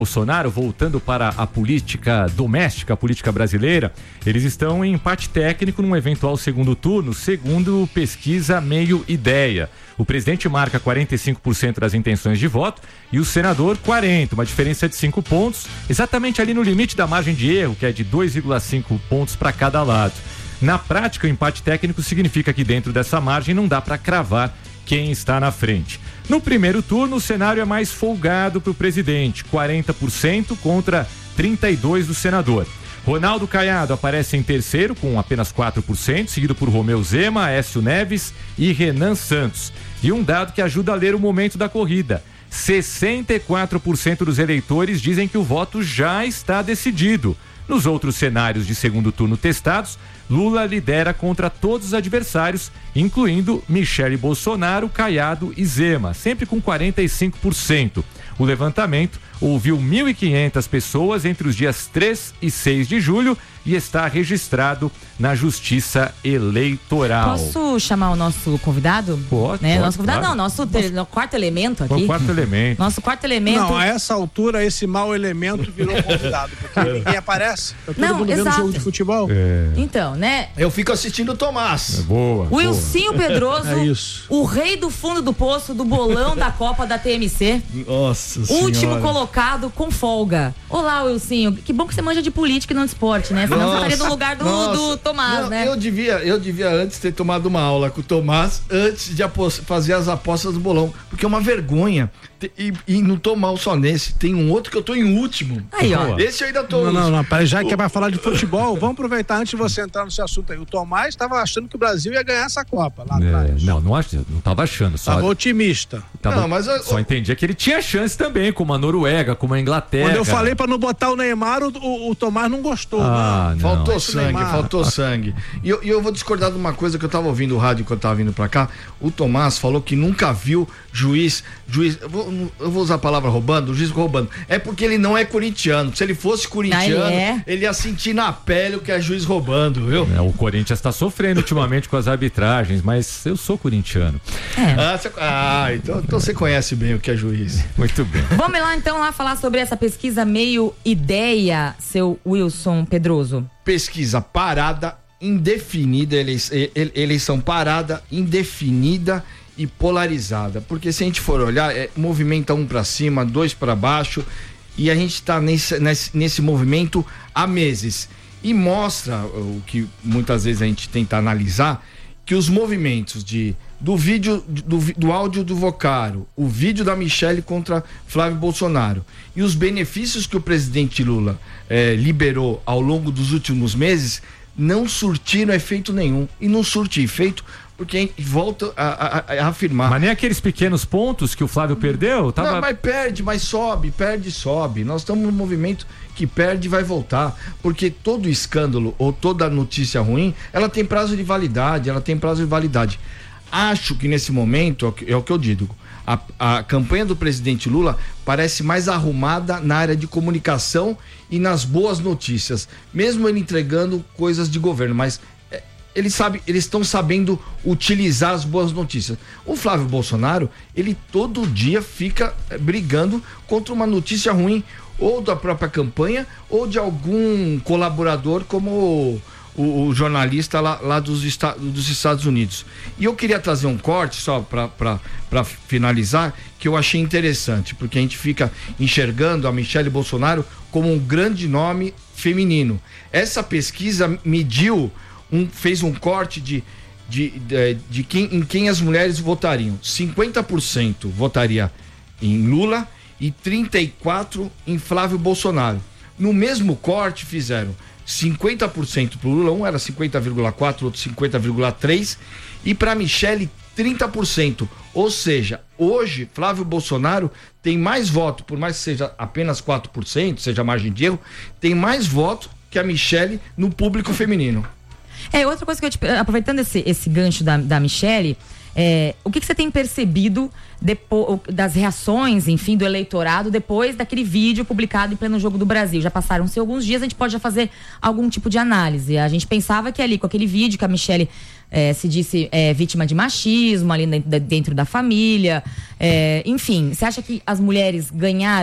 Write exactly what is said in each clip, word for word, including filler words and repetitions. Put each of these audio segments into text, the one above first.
Bolsonaro, voltando para a política doméstica, a política brasileira, eles estão em empate técnico num eventual segundo turno, segundo pesquisa Meio Ideia. O presidente marca quarenta e cinco por cento das intenções de voto e o senador quarenta por cento, uma diferença de cinco pontos, exatamente ali no limite da margem de erro, que é de dois vírgula cinco pontos para cada lado. Na prática, o empate técnico significa que dentro dessa margem não dá para cravar quem está na frente. No primeiro turno, o cenário é mais folgado para o presidente, quarenta por cento contra trinta e dois por cento do senador. Ronaldo Caiado aparece em terceiro, com apenas quatro por cento, seguido por Romeu Zema, Aécio Neves e Renan Santos. E um dado que ajuda a ler o momento da corrida: sessenta e quatro por cento dos eleitores dizem que o voto já está decidido. Nos outros cenários de segundo turno testados, Lula lidera contra todos os adversários, incluindo Michele Bolsonaro, Caiado e Zema, sempre com quarenta e cinco por cento. O levantamento ouviu mil e quinhentas pessoas entre os dias três e seis de julho e está registrado na Justiça Eleitoral. Posso chamar o nosso convidado? Pode. Né? pode nosso convidado claro. não, nosso, te, nosso quarto elemento aqui. O quarto elemento. Nosso quarto elemento. Não, a essa altura, esse mau elemento virou convidado, porque ninguém aparece. Tá todo não, mundo exato. vendo jogo de futebol. É. Então, né? Eu fico assistindo o Tomás. É boa. O Wilsinho Pedroso, É isso. o rei do fundo do poço do bolão da Copa da T M C. Nossa Senhora. Último colocado com folga. Olá, Wilsinho. Que bom que você manja de política e não de esporte, né? Senão Nossa, você estaria no lugar do, nossa. do Tomás, Não, né? Eu devia, eu devia antes ter tomado uma aula com o Tomás antes de apos- fazer as apostas do bolão. Porque é uma vergonha. Te- E, e não tô mal só nesse. Tem um outro que eu tô em último. Aí, ó. Esse eu ainda tô. Não, não, não, peraí, já que é pra falar de futebol, vamos aproveitar antes de você entrar nesse assunto aí. O Tomás estava achando que o Brasil ia ganhar essa Copa lá É, atrás. não, não, acho, não tava achando. Só, Tava otimista. tava- Não, mas eu- só entendia que ele tinha chance também, como a Noruega, como a Inglaterra. Quando eu falei pra não botar o Neymar, o, o, o Tomás não gostou. Ah, né? não. Faltou Esse sangue, Neymar. faltou sangue. E eu, e eu vou discordar de uma coisa que eu tava ouvindo o rádio quando eu tava vindo pra cá. O Tomás falou que nunca viu juiz, juiz, eu vou, eu vou usar a palavra roubando, o juiz roubando. É porque ele não é corintiano. Se ele fosse corintiano, Ah, ele é? ele ia sentir na pele o que é juiz roubando, viu? É, o Corinthians está sofrendo ultimamente com as arbitragens, mas eu sou corintiano. É. Ah, cê- ah, então, então você conhece bem o que é juiz. Muito bem. Vamos lá então lá falar sobre essa pesquisa Meio Ideia, seu Wilson Pedroso. Pesquisa parada, indefinida, eleição, eleição parada, indefinida e polarizada. Porque se a gente for olhar, é, movimenta um para cima, dois para baixo, e a gente está nesse, nesse, nesse movimento há meses. E mostra o que muitas vezes a gente tenta analisar, que os movimentos de, do vídeo, do, do áudio do Vocaro, o vídeo da Michele contra Flávio Bolsonaro e os benefícios que o presidente Lula eh, liberou ao longo dos últimos meses não surtiram efeito nenhum. E não surte efeito porque a gente volta a, a, a afirmar. Mas nem aqueles pequenos pontos que o Flávio perdeu, tava... Não, mas perde, mas sobe, perde e sobe. Nós estamos num movimento que perde e vai voltar. Porque todo escândalo ou toda notícia ruim, ela tem prazo de validade, ela tem prazo de validade. Acho que nesse momento, é o que, é o que eu digo, a, a campanha do presidente Lula parece mais arrumada na área de comunicação e nas boas notícias. Mesmo ele entregando coisas de governo, mas eles sabem, eles estão sabendo utilizar as boas notícias. O Flávio Bolsonaro, ele todo dia fica brigando contra uma notícia ruim, ou da própria campanha, ou de algum colaborador, como o, o, o jornalista lá, lá dos, esta, dos Estados Unidos. E eu queria trazer um corte, só para finalizar, que eu achei interessante, porque a gente fica enxergando a Michele Bolsonaro como um grande nome feminino. Essa pesquisa mediu Um, fez um corte de, de, de, de quem, em quem as mulheres votariam. cinquenta por cento votaria em Lula e trinta e quatro por cento em Flávio Bolsonaro. No mesmo corte fizeram cinquenta por cento para o Lula, um era cinquenta vírgula quatro por cento, outro cinquenta vírgula três por cento, e para Michele trinta por cento. Ou seja, hoje Flávio Bolsonaro tem mais voto, por mais que seja apenas quatro por cento, seja margem de erro, tem mais voto que a Michele no público feminino. É, outra coisa que eu te, aproveitando esse, esse gancho da, da Michele, é, o que, que você tem percebido depois, das reações, enfim, do eleitorado depois daquele vídeo publicado em pleno Jogo do Brasil? Já passaram-se alguns dias, a gente pode já fazer algum tipo de análise. A gente pensava que ali, com aquele vídeo que a Michele é, se disse é, vítima de machismo ali dentro da família, é, enfim, você acha que as mulheres ganharam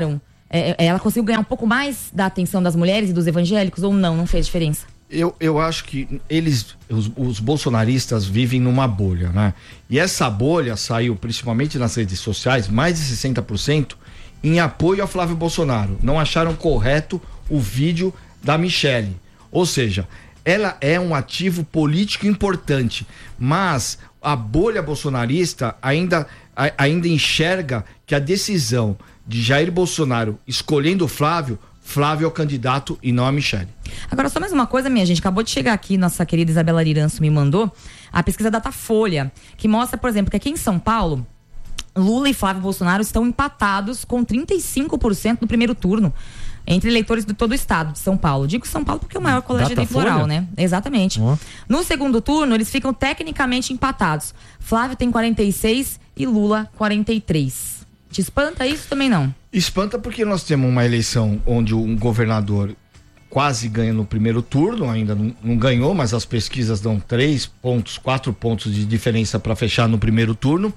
é, ela conseguiu ganhar um pouco mais da atenção das mulheres e dos evangélicos ou não? Não fez diferença? Eu, eu acho que eles, os, os bolsonaristas vivem numa bolha, né? E essa bolha saiu principalmente nas redes sociais, mais de sessenta por cento em apoio a Flávio Bolsonaro. Não acharam correto o vídeo da Michelle. Ou seja, ela é um ativo político importante, mas a bolha bolsonarista ainda, a, ainda enxerga que a decisão de Jair Bolsonaro escolhendo o Flávio, Flávio é o candidato e não a Michelle. Agora, só mais uma coisa, minha gente. Acabou de chegar aqui, nossa querida Isabela Liranço me mandou a pesquisa Datafolha, que mostra, por exemplo, que aqui em São Paulo, Lula e Flávio Bolsonaro estão empatados com trinta e cinco por cento no primeiro turno, entre eleitores de todo o estado de São Paulo. Digo São Paulo porque é o maior colégio eleitoral, né? Exatamente. Oh. No segundo turno, eles ficam tecnicamente empatados. Flávio tem quarenta e seis e Lula quarenta e três. Te espanta isso? Também não. Espanta porque nós temos uma eleição onde um governador quase ganha no primeiro turno, ainda não, não ganhou, mas as pesquisas dão três pontos, quatro pontos de diferença para fechar no primeiro turno.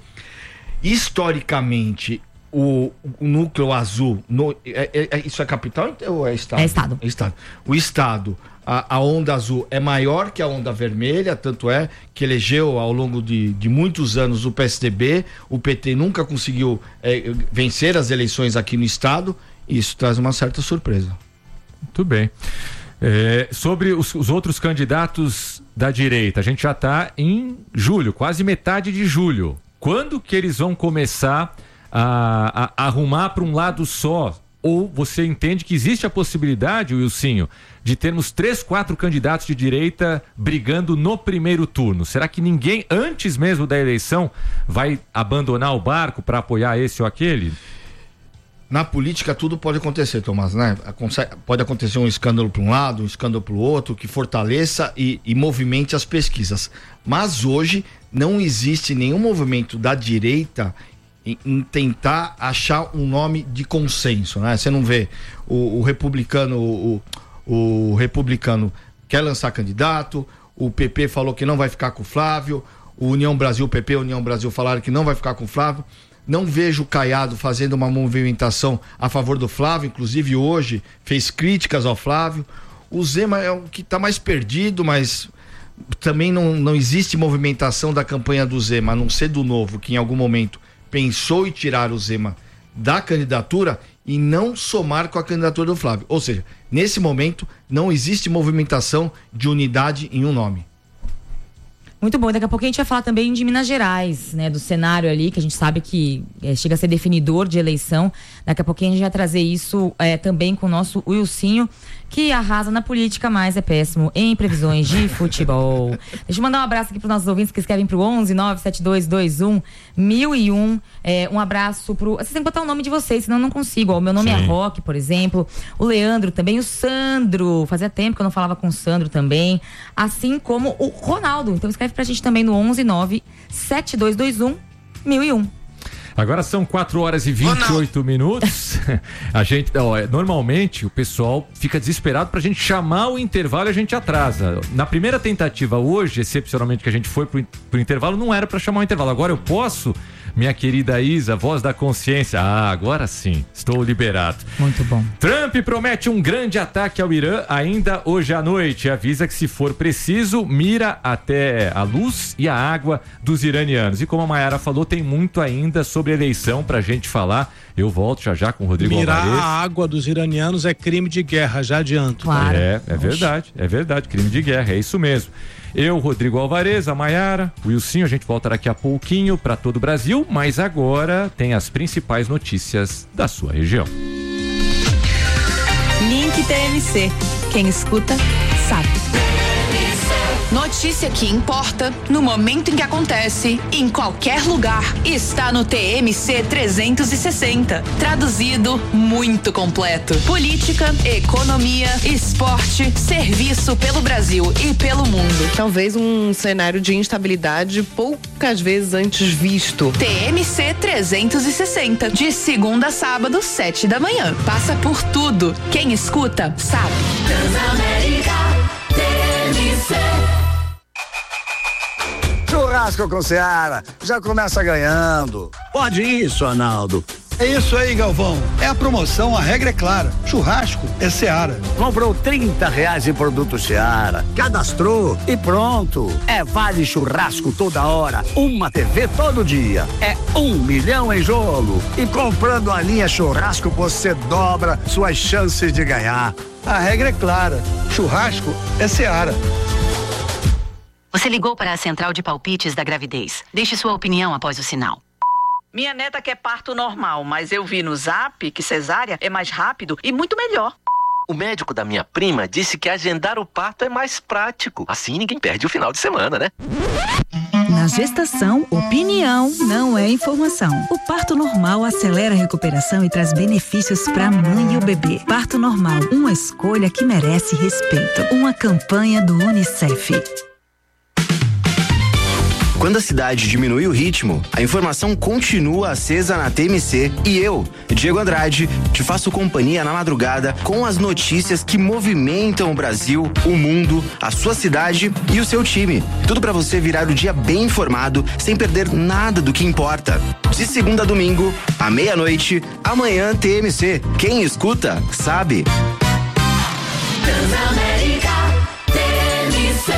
Historicamente, o, o núcleo azul, no, é, é, isso é capital ou é estado? É estado. É estado. O estado, a, a onda azul é maior que a onda vermelha, tanto é que elegeu ao longo de, de muitos anos o P S D B, o P T nunca conseguiu é, vencer as eleições aqui no estado, e isso traz uma certa surpresa. Muito bem. É, sobre os, os outros candidatos da direita, a gente já está em julho, quase metade de julho. Quando que eles vão começar a, a, a arrumar para um lado só? Ou você entende que existe a possibilidade, Wilsinho, de termos três, quatro candidatos de direita brigando no primeiro turno? Será que ninguém, antes mesmo da eleição, vai abandonar o barco para apoiar esse ou aquele? Na política tudo pode acontecer, Tomás, né? Pode acontecer um escândalo para um lado, um escândalo para o outro, que fortaleça e, e movimente as pesquisas. Mas hoje não existe nenhum movimento da direita em, em tentar achar um nome de consenso, né? Você não vê o, o republicano, o, o republicano quer lançar candidato, o P P falou que não vai ficar com o Flávio, o União Brasil, o P P e União Brasil falaram que não vai ficar com o Flávio. Não vejo o Caiado fazendo uma movimentação a favor do Flávio, inclusive hoje fez críticas ao Flávio. O Zema é o que está mais perdido, mas também não, não existe movimentação da campanha do Zema, a não ser do Novo, que em algum momento pensou em tirar o Zema da candidatura e não somar com a candidatura do Flávio. Ou seja, nesse momento não existe movimentação de unidade em um nome. Muito bom, daqui a pouco a gente vai falar também de Minas Gerais, né, do cenário ali, que a gente sabe que é, chega a ser definidor de eleição. Daqui a pouquinho a gente vai trazer isso é, também com o nosso Wilsinho, que arrasa na política, mas é péssimo em previsões de futebol. Deixa eu mandar um abraço aqui para os nossos ouvintes que escrevem pro onze nove sete dois dois um mil e um. É, um abraço pro... Vocês têm que botar o nome de vocês, senão eu não consigo. Ó, o meu nome Sim. é Roque, por exemplo. O Leandro também, o Sandro. Fazia tempo que eu não falava com o Sandro também. Assim como o Ronaldo. Então escreve pra gente também no onze nove sete dois dois um mil e um. Agora são quatro horas e vinte e oito minutos. A gente, ó, normalmente o pessoal fica desesperado pra gente chamar o intervalo e a gente atrasa. Na primeira tentativa hoje, excepcionalmente que a gente foi pro, pro intervalo, não era pra chamar o intervalo. Agora eu posso, minha querida Isa, voz da consciência. Ah, agora sim, estou liberado. Muito bom. Trump promete um grande ataque ao Irã ainda hoje à noite. Avisa que, se for preciso, mira até a luz e a água dos iranianos. E como a Mayara falou, tem muito ainda sobre eleição pra gente falar. Eu volto já já com o Rodrigo Alvarez. Mirar a água dos iranianos é crime de guerra, já adianto. Claro. É, é verdade, é verdade, crime de guerra, é isso mesmo. Eu, Rodrigo Alvarez, a Mayara, o Wilsinho, a gente volta daqui a pouquinho para todo o Brasil, mas agora tem as principais notícias da sua região. Link T M C. Quem escuta, sabe. Notícia que importa, no momento em que acontece, em qualquer lugar, está no T M C trezentos e sessenta. Traduzido, muito completo. Política, economia, esporte, serviço pelo Brasil e pelo mundo. Talvez um cenário de instabilidade poucas vezes antes visto. T M C trezentos e sessenta, de segunda a sábado, sete da manhã. Passa por tudo. Quem escuta, sabe. Transamérica T M C. Churrasco com Seara, já começa ganhando. Pode isso, Arnaldo. É isso aí, Galvão. É a promoção, a regra é clara. Churrasco é Seara. Comprou trinta reais em produto Seara. Cadastrou e pronto. É vale churrasco toda hora. Uma T V todo dia. É um milhão em jogo. E comprando a linha churrasco, você dobra suas chances de ganhar. A regra é clara. Churrasco é Seara. Você ligou para a central de palpites da gravidez. Deixe sua opinião após o sinal. Minha neta quer parto normal, mas eu vi no Zap que cesárea é mais rápido e muito melhor. O médico da minha prima disse que agendar o parto é mais prático. Assim ninguém perde o final de semana, né? Na gestação, opinião não é informação. O parto normal acelera a recuperação e traz benefícios para a mãe e o bebê. Parto normal, uma escolha que merece respeito. Uma campanha do Unicef. Quando a cidade diminui o ritmo, a informação continua acesa na T M C e eu, Diego Andrade, te faço companhia na madrugada com as notícias que movimentam o Brasil, o mundo, a sua cidade e o seu time. Tudo para você virar o dia bem informado, sem perder nada do que importa. De segunda a domingo, à meia-noite, amanhã T M C. Quem escuta, sabe. Transamérica, T M C.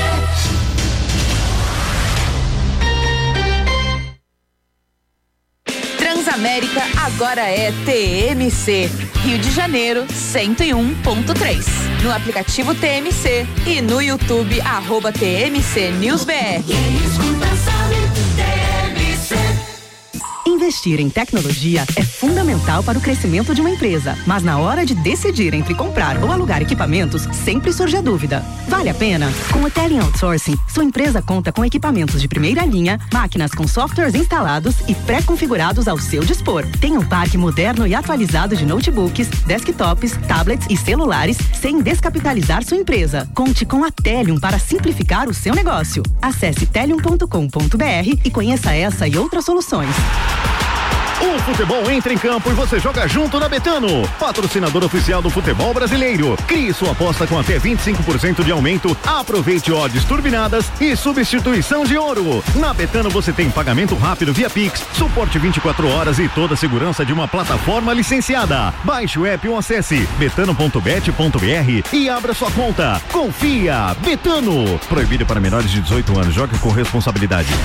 Transamérica agora é T M C. Rio de Janeiro, cento e um ponto três. No aplicativo T M C e no YouTube, arroba T M C News B R. Quem escuta sabe, T M C. Investir em tecnologia é fundamental para o crescimento de uma empresa, mas na hora de decidir entre comprar ou alugar equipamentos, sempre surge a dúvida. Vale a pena? Com o Tele Outsourcing, sua empresa conta com equipamentos de primeira linha, máquinas com softwares instalados e pré-configurados ao seu dispor. Tem um parque moderno e atualizado de notebooks, desktops, tablets e celulares, sem descapitalizar sua empresa. Conte com a Telium para simplificar o seu negócio. Acesse telium ponto com ponto b r e conheça essa e outras soluções. O futebol entra em campo e você joga junto na Betano, patrocinador oficial do futebol brasileiro. Crie sua aposta com até vinte e cinco por cento de aumento, aproveite odds turbinadas e substituição de ouro. Na Betano você tem pagamento rápido via Pix, suporte vinte e quatro horas e toda a segurança de uma plataforma licenciada. Baixe o app ou acesse betano ponto bet ponto b r e abra sua conta. Confia, Betano. Proibido para menores de dezoito anos, jogue com responsabilidade.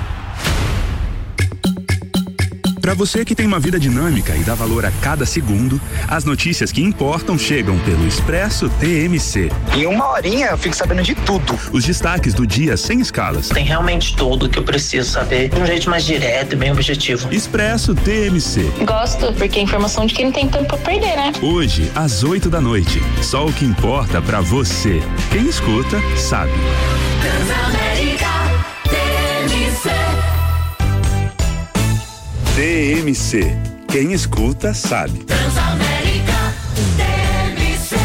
Para você que tem uma vida dinâmica e dá valor a cada segundo, as notícias que importam chegam pelo Expresso T M C. Em uma horinha eu fico sabendo de tudo. Os destaques do dia sem escalas. Tem realmente tudo que eu preciso saber de um jeito mais direto e bem objetivo. Expresso T M C. Gosto, porque é informação de quem não tem tempo pra perder, né? Hoje, às oito da noite. Só o que importa pra você. Quem escuta, sabe. Transamérica, T M C. T M C. Quem escuta, sabe. Transamérica, T M C.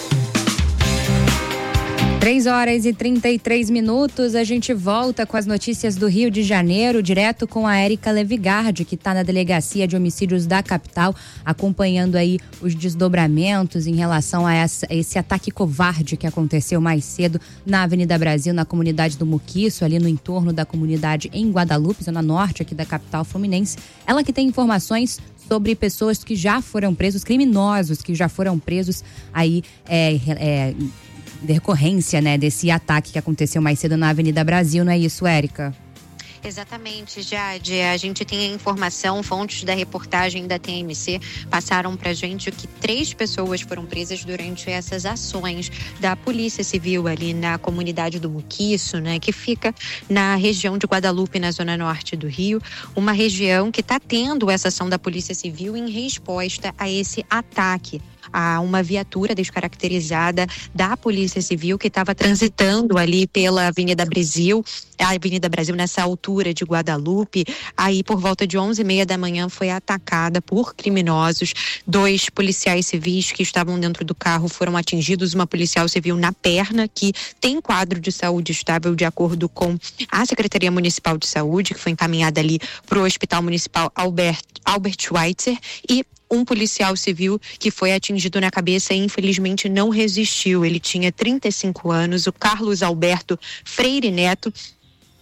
três horas e trinta e três minutos, a gente volta com as notícias do Rio de Janeiro, direto com a Érica Levigardi, que está na Delegacia de Homicídios da capital, acompanhando aí os desdobramentos em relação a, essa, a esse ataque covarde que aconteceu mais cedo na Avenida Brasil, na comunidade do Muquiço, ali no entorno da comunidade em Guadalupe, zona norte aqui da capital fluminense. Ela que tem informações sobre pessoas que já foram presos, criminosos que já foram presos aí, é, é decorrência, né, desse ataque que aconteceu mais cedo na Avenida Brasil, não é isso, Érica? Exatamente, Jade. A gente tem a informação, fontes da reportagem da T M C passaram pra gente que três pessoas foram presas durante essas ações da Polícia Civil ali na comunidade do Muquiço, né, que fica na região de Guadalupe, na zona norte do Rio, uma região que está tendo essa ação da Polícia Civil em resposta a esse ataque a uma viatura descaracterizada da Polícia Civil que estava transitando ali pela Avenida Brasil, a Avenida Brasil nessa altura de Guadalupe. Aí por volta de onze e meia da manhã foi atacada por criminosos. Dois policiais civis que estavam dentro do carro foram atingidos, uma policial civil na perna que tem quadro de saúde estável de acordo com a Secretaria Municipal de Saúde, que foi encaminhada ali para o Hospital Municipal Albert, Albert Schweitzer, e um policial civil que foi atingido na cabeça e infelizmente não resistiu. Ele tinha trinta e cinco anos, o Carlos Alberto Freire Neto.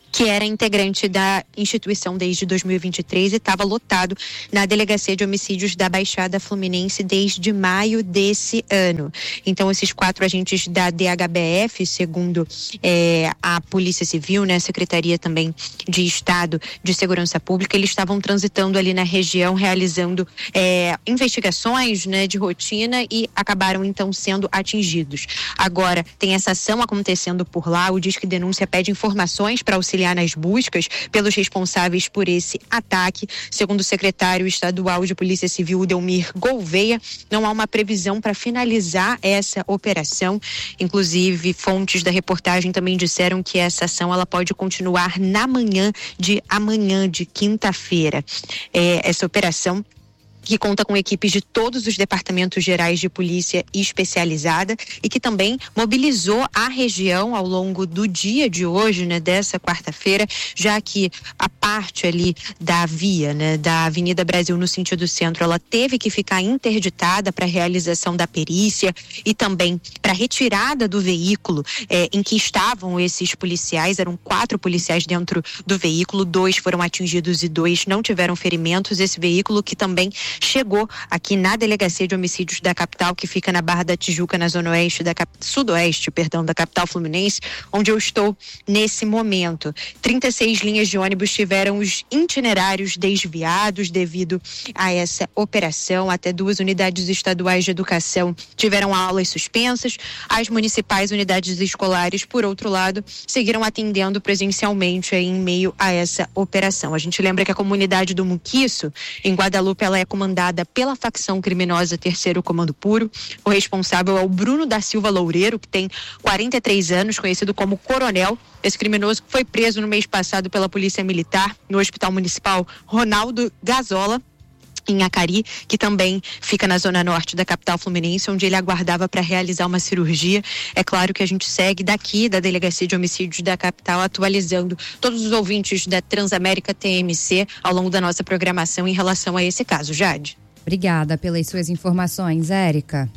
que era integrante da instituição desde dois mil e vinte e três e estava lotado na Delegacia de Homicídios da Baixada Fluminense desde maio desse ano. Então, esses quatro agentes da D H B F, segundo é, a Polícia Civil, né, Secretaria também de Estado de Segurança Pública, eles estavam transitando ali na região, realizando é, investigações, né, de rotina e acabaram então sendo atingidos. Agora, tem essa ação acontecendo por lá, o Disque Denúncia pede informações para auxiliar nas buscas pelos responsáveis por esse ataque. Segundo o secretário estadual de Polícia Civil, Delmir Gouveia, não há uma previsão para finalizar essa operação. Inclusive, fontes da reportagem também disseram que essa ação ela pode continuar na manhã de amanhã, de quinta-feira. É, essa operação que conta com equipes de todos os departamentos gerais de polícia especializada e que também mobilizou a região ao longo do dia de hoje, né, dessa quarta-feira, já que a parte ali da via, né, da Avenida Brasil no sentido centro, ela teve que ficar interditada para a realização da perícia e também para retirada do veículo eh, em que estavam esses policiais. Eram quatro policiais dentro do veículo, dois foram atingidos e dois não tiveram ferimentos. Esse veículo que também chegou aqui na Delegacia de Homicídios da capital, que fica na Barra da Tijuca, na zona oeste da cap... sudoeste, perdão, da capital fluminense, onde eu estou nesse momento. trinta e seis linhas de ônibus tiveram os itinerários desviados devido a essa operação. Até duas unidades estaduais de educação tiveram aulas suspensas. As municipais unidades escolares, por outro lado, seguiram atendendo presencialmente aí em meio a essa operação. A gente lembra que a comunidade do Muquiço, em Guadalupe, ela é comandada pela facção criminosa Terceiro Comando Puro. O responsável é o Bruno da Silva Loureiro, que tem quarenta e três anos, conhecido como Coronel. Esse criminoso foi preso no mês passado pela Polícia Militar no Hospital Municipal Ronaldo Gazola, em Acari, que também fica na zona norte da capital fluminense, onde ele aguardava para realizar uma cirurgia. É claro que a gente segue daqui da Delegacia de Homicídios da capital, atualizando todos os ouvintes da Transamérica T M C ao longo da nossa programação em relação a esse caso. Jade. Obrigada pelas suas informações, Érica.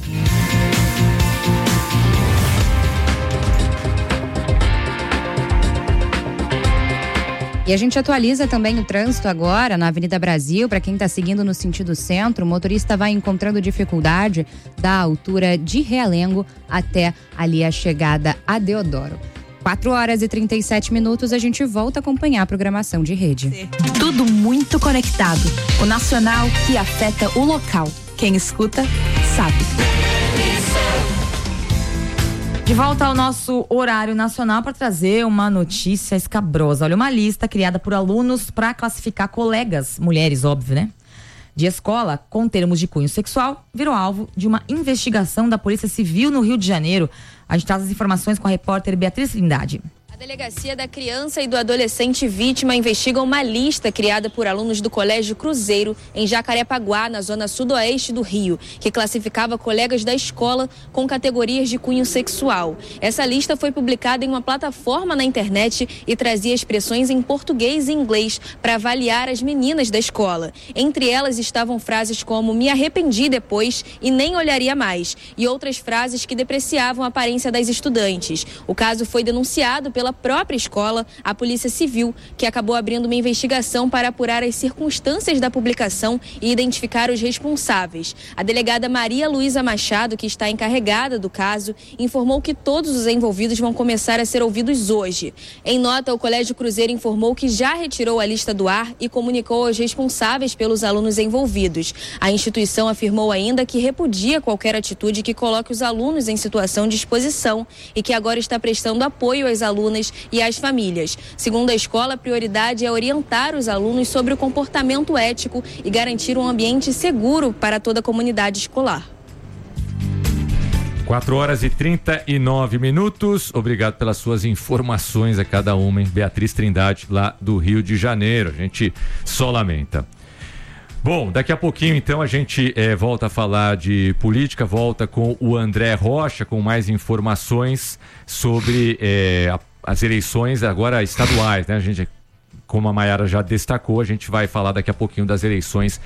E a gente atualiza também o trânsito agora na Avenida Brasil. Para quem está seguindo no sentido centro, o motorista vai encontrando dificuldade da altura de Realengo até ali a chegada a Deodoro. quatro horas e trinta e sete minutos, a gente volta a acompanhar a programação de rede. Tudo muito conectado. O nacional que afeta o local. Quem escuta, sabe. De volta ao nosso horário nacional para trazer uma notícia escabrosa. Olha, uma lista criada por alunos para classificar colegas, mulheres, óbvio, né? De escola, com termos de cunho sexual, virou alvo de uma investigação da Polícia Civil no Rio de Janeiro. A gente traz as informações com a repórter Beatriz Trindade. A Delegacia da Criança e do Adolescente Vítima investiga uma lista criada por alunos do Colégio Cruzeiro, em Jacarepaguá, na zona sudoeste do Rio, que classificava colegas da escola com categorias de cunho sexual. Essa lista foi publicada em uma plataforma na internet e trazia expressões em português e inglês para avaliar as meninas da escola. Entre elas estavam frases como "me arrependi depois" e "nem olharia mais", e outras frases que depreciavam a aparência das estudantes. O caso foi denunciado pela própria escola, a Polícia Civil, que acabou abrindo uma investigação para apurar as circunstâncias da publicação e identificar os responsáveis. A delegada Maria Luísa Machado, que está encarregada do caso, informou que todos os envolvidos vão começar a ser ouvidos hoje. Em nota, o Colégio Cruzeiro informou que já retirou a lista do ar e comunicou aos responsáveis pelos alunos envolvidos. A instituição afirmou ainda que repudia qualquer atitude que coloque os alunos em situação de exposição e que agora está prestando apoio às alunas e às famílias. Segundo a escola, a prioridade é orientar os alunos sobre o comportamento ético e garantir um ambiente seguro para toda a comunidade escolar. quatro horas e trinta e nove minutos. Obrigado pelas suas informações a cada uma, hein? Beatriz Trindade, lá do Rio de Janeiro. A gente só lamenta. Bom, daqui a pouquinho então a gente eh, volta a falar de política, volta com o André Rocha com mais informações sobre eh, a as eleições agora estaduais, né? A gente, como a Maiara já destacou, a gente vai falar daqui a pouquinho das eleições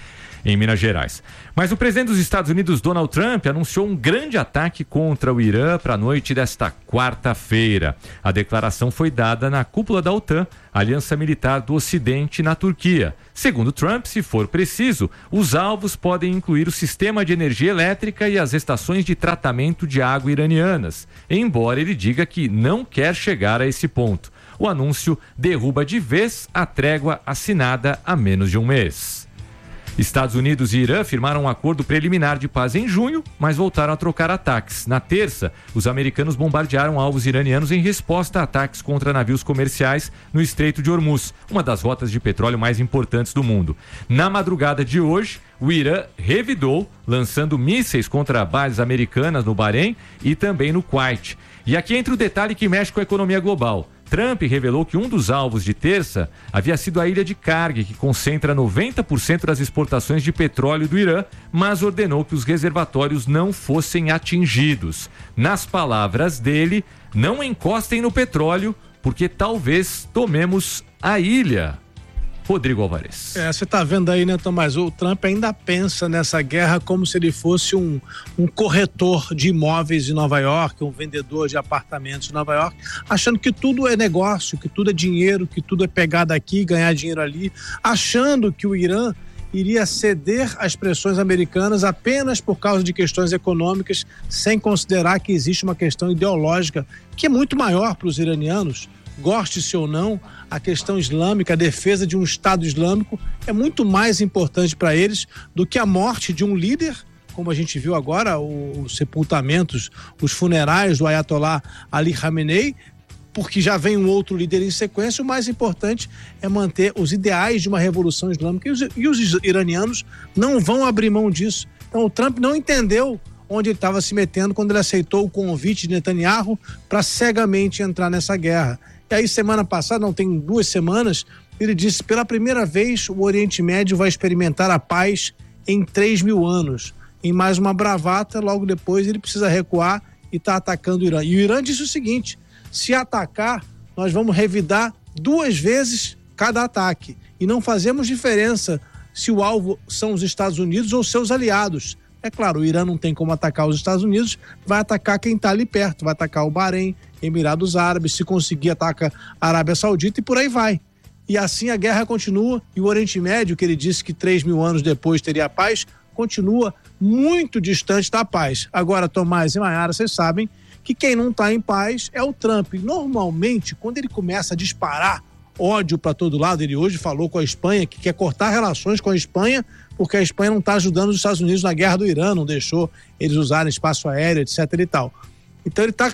em Minas Gerais. Mas o presidente dos Estados Unidos, Donald Trump, anunciou um grande ataque contra o Irã para a noite desta quarta-feira. A declaração foi dada na cúpula da OTAN, Aliança Militar do Ocidente, na Turquia. Segundo Trump, se for preciso, os alvos podem incluir o sistema de energia elétrica e as estações de tratamento de água iranianas, embora ele diga que não quer chegar a esse ponto. O anúncio derruba de vez a trégua assinada há menos de um mês. Estados Unidos e Irã firmaram um acordo preliminar de paz em junho, mas voltaram a trocar ataques. Na terça, os americanos bombardearam alvos iranianos em resposta a ataques contra navios comerciais no Estreito de Hormuz, uma das rotas de petróleo mais importantes do mundo. Na madrugada de hoje, o Irã revidou, lançando mísseis contra bases americanas no Bahrein e também no Kuwait. E aqui entra o detalhe que mexe com a economia global. Trump revelou que um dos alvos de terça havia sido a ilha de Karg, que concentra noventa por cento das exportações de petróleo do Irã, mas ordenou que os reservatórios não fossem atingidos. Nas palavras dele, não encostem no petróleo, porque talvez tomemos a ilha. Rodrigo Alvarez. É, você tá vendo aí, né, Tomás? O Trump ainda pensa nessa guerra como se ele fosse um, um corretor de imóveis em Nova York, um vendedor de apartamentos em Nova York, achando que tudo é negócio, que tudo é dinheiro, que tudo é pegar daqui e ganhar dinheiro ali, achando que o Irã iria ceder às pressões americanas apenas por causa de questões econômicas, sem considerar que existe uma questão ideológica que é muito maior para os iranianos. Goste-se ou não, a questão islâmica, a defesa de um Estado islâmico é muito mais importante para eles do que a morte de um líder, como a gente viu agora, os sepultamentos, os funerais do Ayatollah Ali Khamenei, porque já vem um outro líder em sequência. O mais importante é manter os ideais de uma revolução islâmica, e os, e os iranianos não vão abrir mão disso. Então o Trump não entendeu onde ele estava se metendo quando ele aceitou o convite de Netanyahu para cegamente entrar nessa guerra. E aí, semana passada, não tem duas semanas, ele disse: pela primeira vez o Oriente Médio vai experimentar a paz em três mil anos. Em mais uma bravata, logo depois ele precisa recuar e está atacando o Irã. E o Irã disse o seguinte: se atacar, nós vamos revidar duas vezes cada ataque. E não fazemos diferença se o alvo são os Estados Unidos ou seus aliados. É claro, o Irã não tem como atacar os Estados Unidos, vai atacar quem está ali perto, vai atacar o Bahrein, Emirados Árabes, se conseguir ataca a Arábia Saudita e por aí vai. E assim a guerra continua, e o Oriente Médio, que ele disse que três mil anos depois teria paz, continua muito distante da paz. Agora, Tomás e Maiara, vocês sabem que quem não está em paz é o Trump. Normalmente, quando ele começa a disparar ódio para todo lado, ele hoje falou com a Espanha que quer cortar relações com a Espanha, porque a Espanha não está ajudando os Estados Unidos na guerra do Irã, não deixou eles usarem espaço aéreo, etc e tal. Então ele está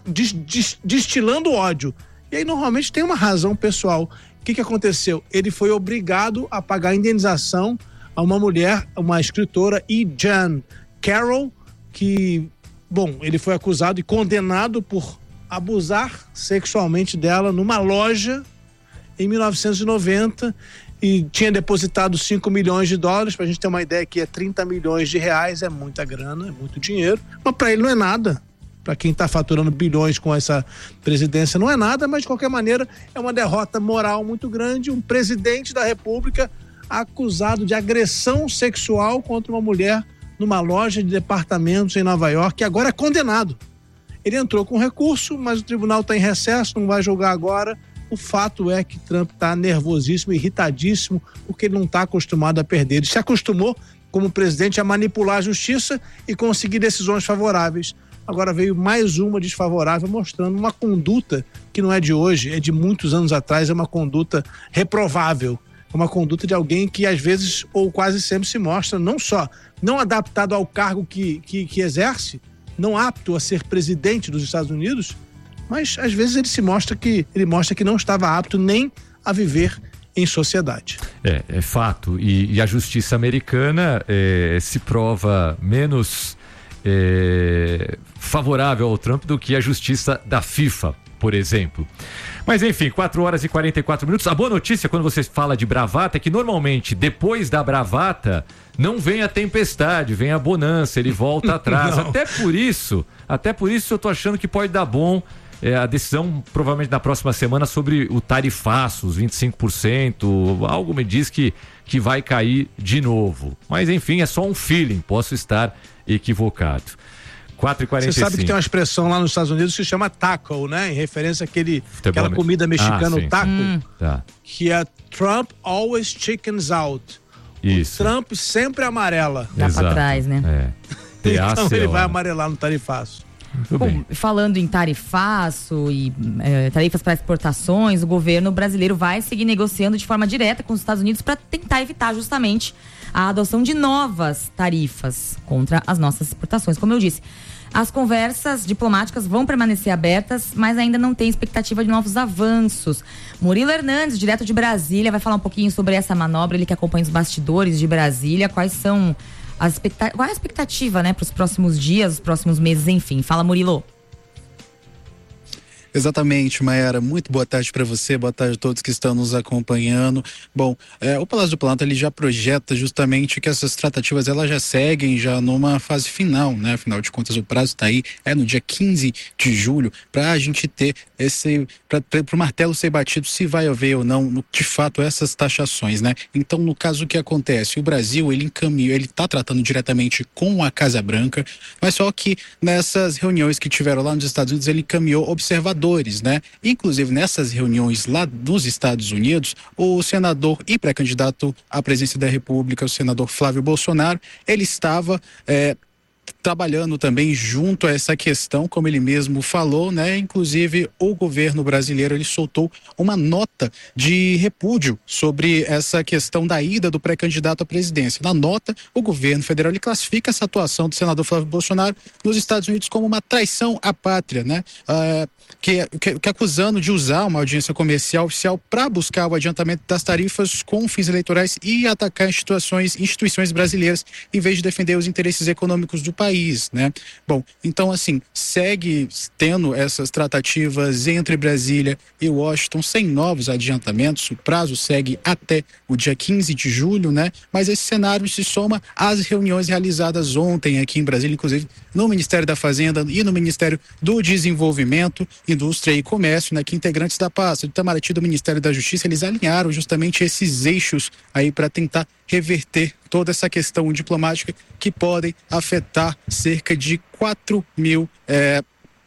destilando ódio. E aí normalmente tem uma razão pessoal. O que, que aconteceu? Ele foi obrigado a pagar indenização a uma mulher, uma escritora, E. Jean Carroll, que, bom, ele foi acusado e condenado por abusar sexualmente dela numa loja em mil novecentos e noventa, e tinha depositado cinco milhões de dólares, pra gente ter uma ideia que é trinta milhões de reais, é muita grana, é muito dinheiro, mas para ele não é nada. Para quem está faturando bilhões com essa presidência não é nada, mas de qualquer maneira é uma derrota moral muito grande. Um presidente da República acusado de agressão sexual contra uma mulher numa loja de departamentos em Nova York, e agora é condenado. Ele entrou com recurso, mas o tribunal está em recesso, não vai julgar agora. O fato é que Trump está nervosíssimo, irritadíssimo, porque ele não está acostumado a perder. Ele se acostumou, como presidente, a manipular a justiça e conseguir decisões favoráveis. Agora veio mais uma desfavorável, mostrando uma conduta que não é de hoje, é de muitos anos atrás, é uma conduta reprovável. É uma conduta de alguém que às vezes, ou quase sempre, se mostra não só não adaptado ao cargo que, que, que exerce, não apto a ser presidente dos Estados Unidos, mas às vezes ele se mostra que ele mostra que não estava apto nem a viver em sociedade. É, é fato. E, e a justiça americana é, se prova menos é, favorável ao Trump do que a justiça da FIFA, por exemplo. Mas enfim, quatro horas e quarenta e quatro minutos. A boa notícia quando você fala de bravata é que normalmente depois da bravata não vem a tempestade, vem a bonança, ele volta atrás. Até por isso, até por isso eu tô achando que pode dar bom é, a decisão provavelmente na próxima semana sobre o tarifaço, os vinte e cinco por cento, algo me diz que, que vai cair de novo. Mas enfim, é só um feeling, posso estar equivocado. quatro e quarenta e cinco. Você sabe que tem uma expressão lá nos Estados Unidos que se chama taco, né? Em referência àquele, àquela comida mexicana, ah, o taco, hum. tá. que é Trump always chickens out. Isso. O Trump sempre amarela. Dá pra trás, né? É. Então ele vai amarelar no tarifaço. Bom, falando em tarifaço e é, tarifas para exportações, o governo brasileiro vai seguir negociando de forma direta com os Estados Unidos para tentar evitar justamente a adoção de novas tarifas contra as nossas exportações. Como eu disse, as conversas diplomáticas vão permanecer abertas, mas ainda não tem expectativa de novos avanços. Murilo Hernandes, direto de Brasília, vai falar um pouquinho sobre essa manobra, ele que acompanha os bastidores de Brasília, quais são as expectativas, qual é a expectativa, né, para os próximos dias, os próximos meses, enfim. Fala, Murilo. Exatamente, Mayara. Muito boa tarde para você, boa tarde a todos que estão nos acompanhando. Bom, é, o Palácio do Planalto ele já projeta justamente que essas tratativas elas já seguem já numa fase final, né? Afinal de contas, o prazo está aí, é no dia quinze de julho, para a gente ter esse, para o martelo ser batido se vai haver ou não, no, de fato, essas taxações, né? Então, no caso, o que acontece? O Brasil, ele encaminhou, ele está tratando diretamente com a Casa Branca, mas só que nessas reuniões que tiveram lá nos Estados Unidos, ele encaminhou observadores, né? Inclusive nessas reuniões lá nos Estados Unidos, o senador e pré-candidato à presidência da República, o senador Flávio Bolsonaro, ele estava é, trabalhando também junto a essa questão, como ele mesmo falou, né? Inclusive o governo brasileiro ele soltou uma nota de repúdio sobre essa questão da ida do pré-candidato à presidência. Na nota, o governo federal ele classifica essa atuação do senador Flávio Bolsonaro nos Estados Unidos como uma traição à pátria, né? Uh, que, que, que acusando de usar uma audiência comercial oficial para buscar o adiantamento das tarifas com fins eleitorais e atacar instituições, instituições brasileiras em vez de defender os interesses econômicos do país, né? Bom, então assim, segue tendo essas tratativas entre Brasília e Washington sem novos adiantamentos, o prazo segue até o dia quinze de julho, né? Mas esse cenário se soma às reuniões realizadas ontem aqui em Brasília, inclusive no Ministério da Fazenda e no Ministério do Desenvolvimento, Indústria e Comércio, né? Que integrantes da pasta do Itamaraty do Ministério da Justiça, eles alinharam justamente esses eixos aí para tentar reverter toda essa questão diplomática que podem afetar cerca de quatro mil é,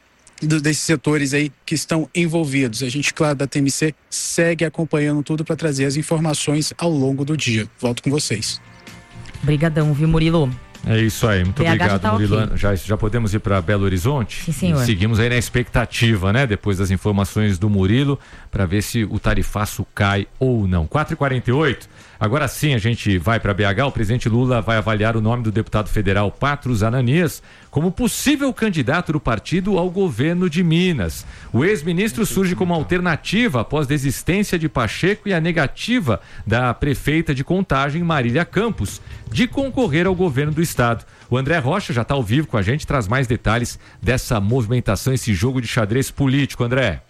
desses setores aí que estão envolvidos. A gente, claro, da T M C segue acompanhando tudo para trazer as informações ao longo do dia. Volto com vocês. Obrigadão, viu, Murilo? É isso aí, muito B H obrigado, já tá Murilo. okay. Já, já podemos ir para Belo Horizonte? Sim, senhor. E seguimos aí na expectativa, né? Depois das informações do Murilo, para ver se o tarifaço cai ou não. quatro e quarenta e oito. Agora sim, a gente vai para B H. O presidente Lula vai avaliar o nome do deputado federal Patrus Ananias como possível candidato do partido ao governo de Minas. O ex-ministro surge como alternativa após desistência de Pacheco e a negativa da prefeita de Contagem, Marília Campos, de concorrer ao governo do estado. O André Rocha já está ao vivo com a gente, traz mais detalhes dessa movimentação, esse jogo de xadrez político. André.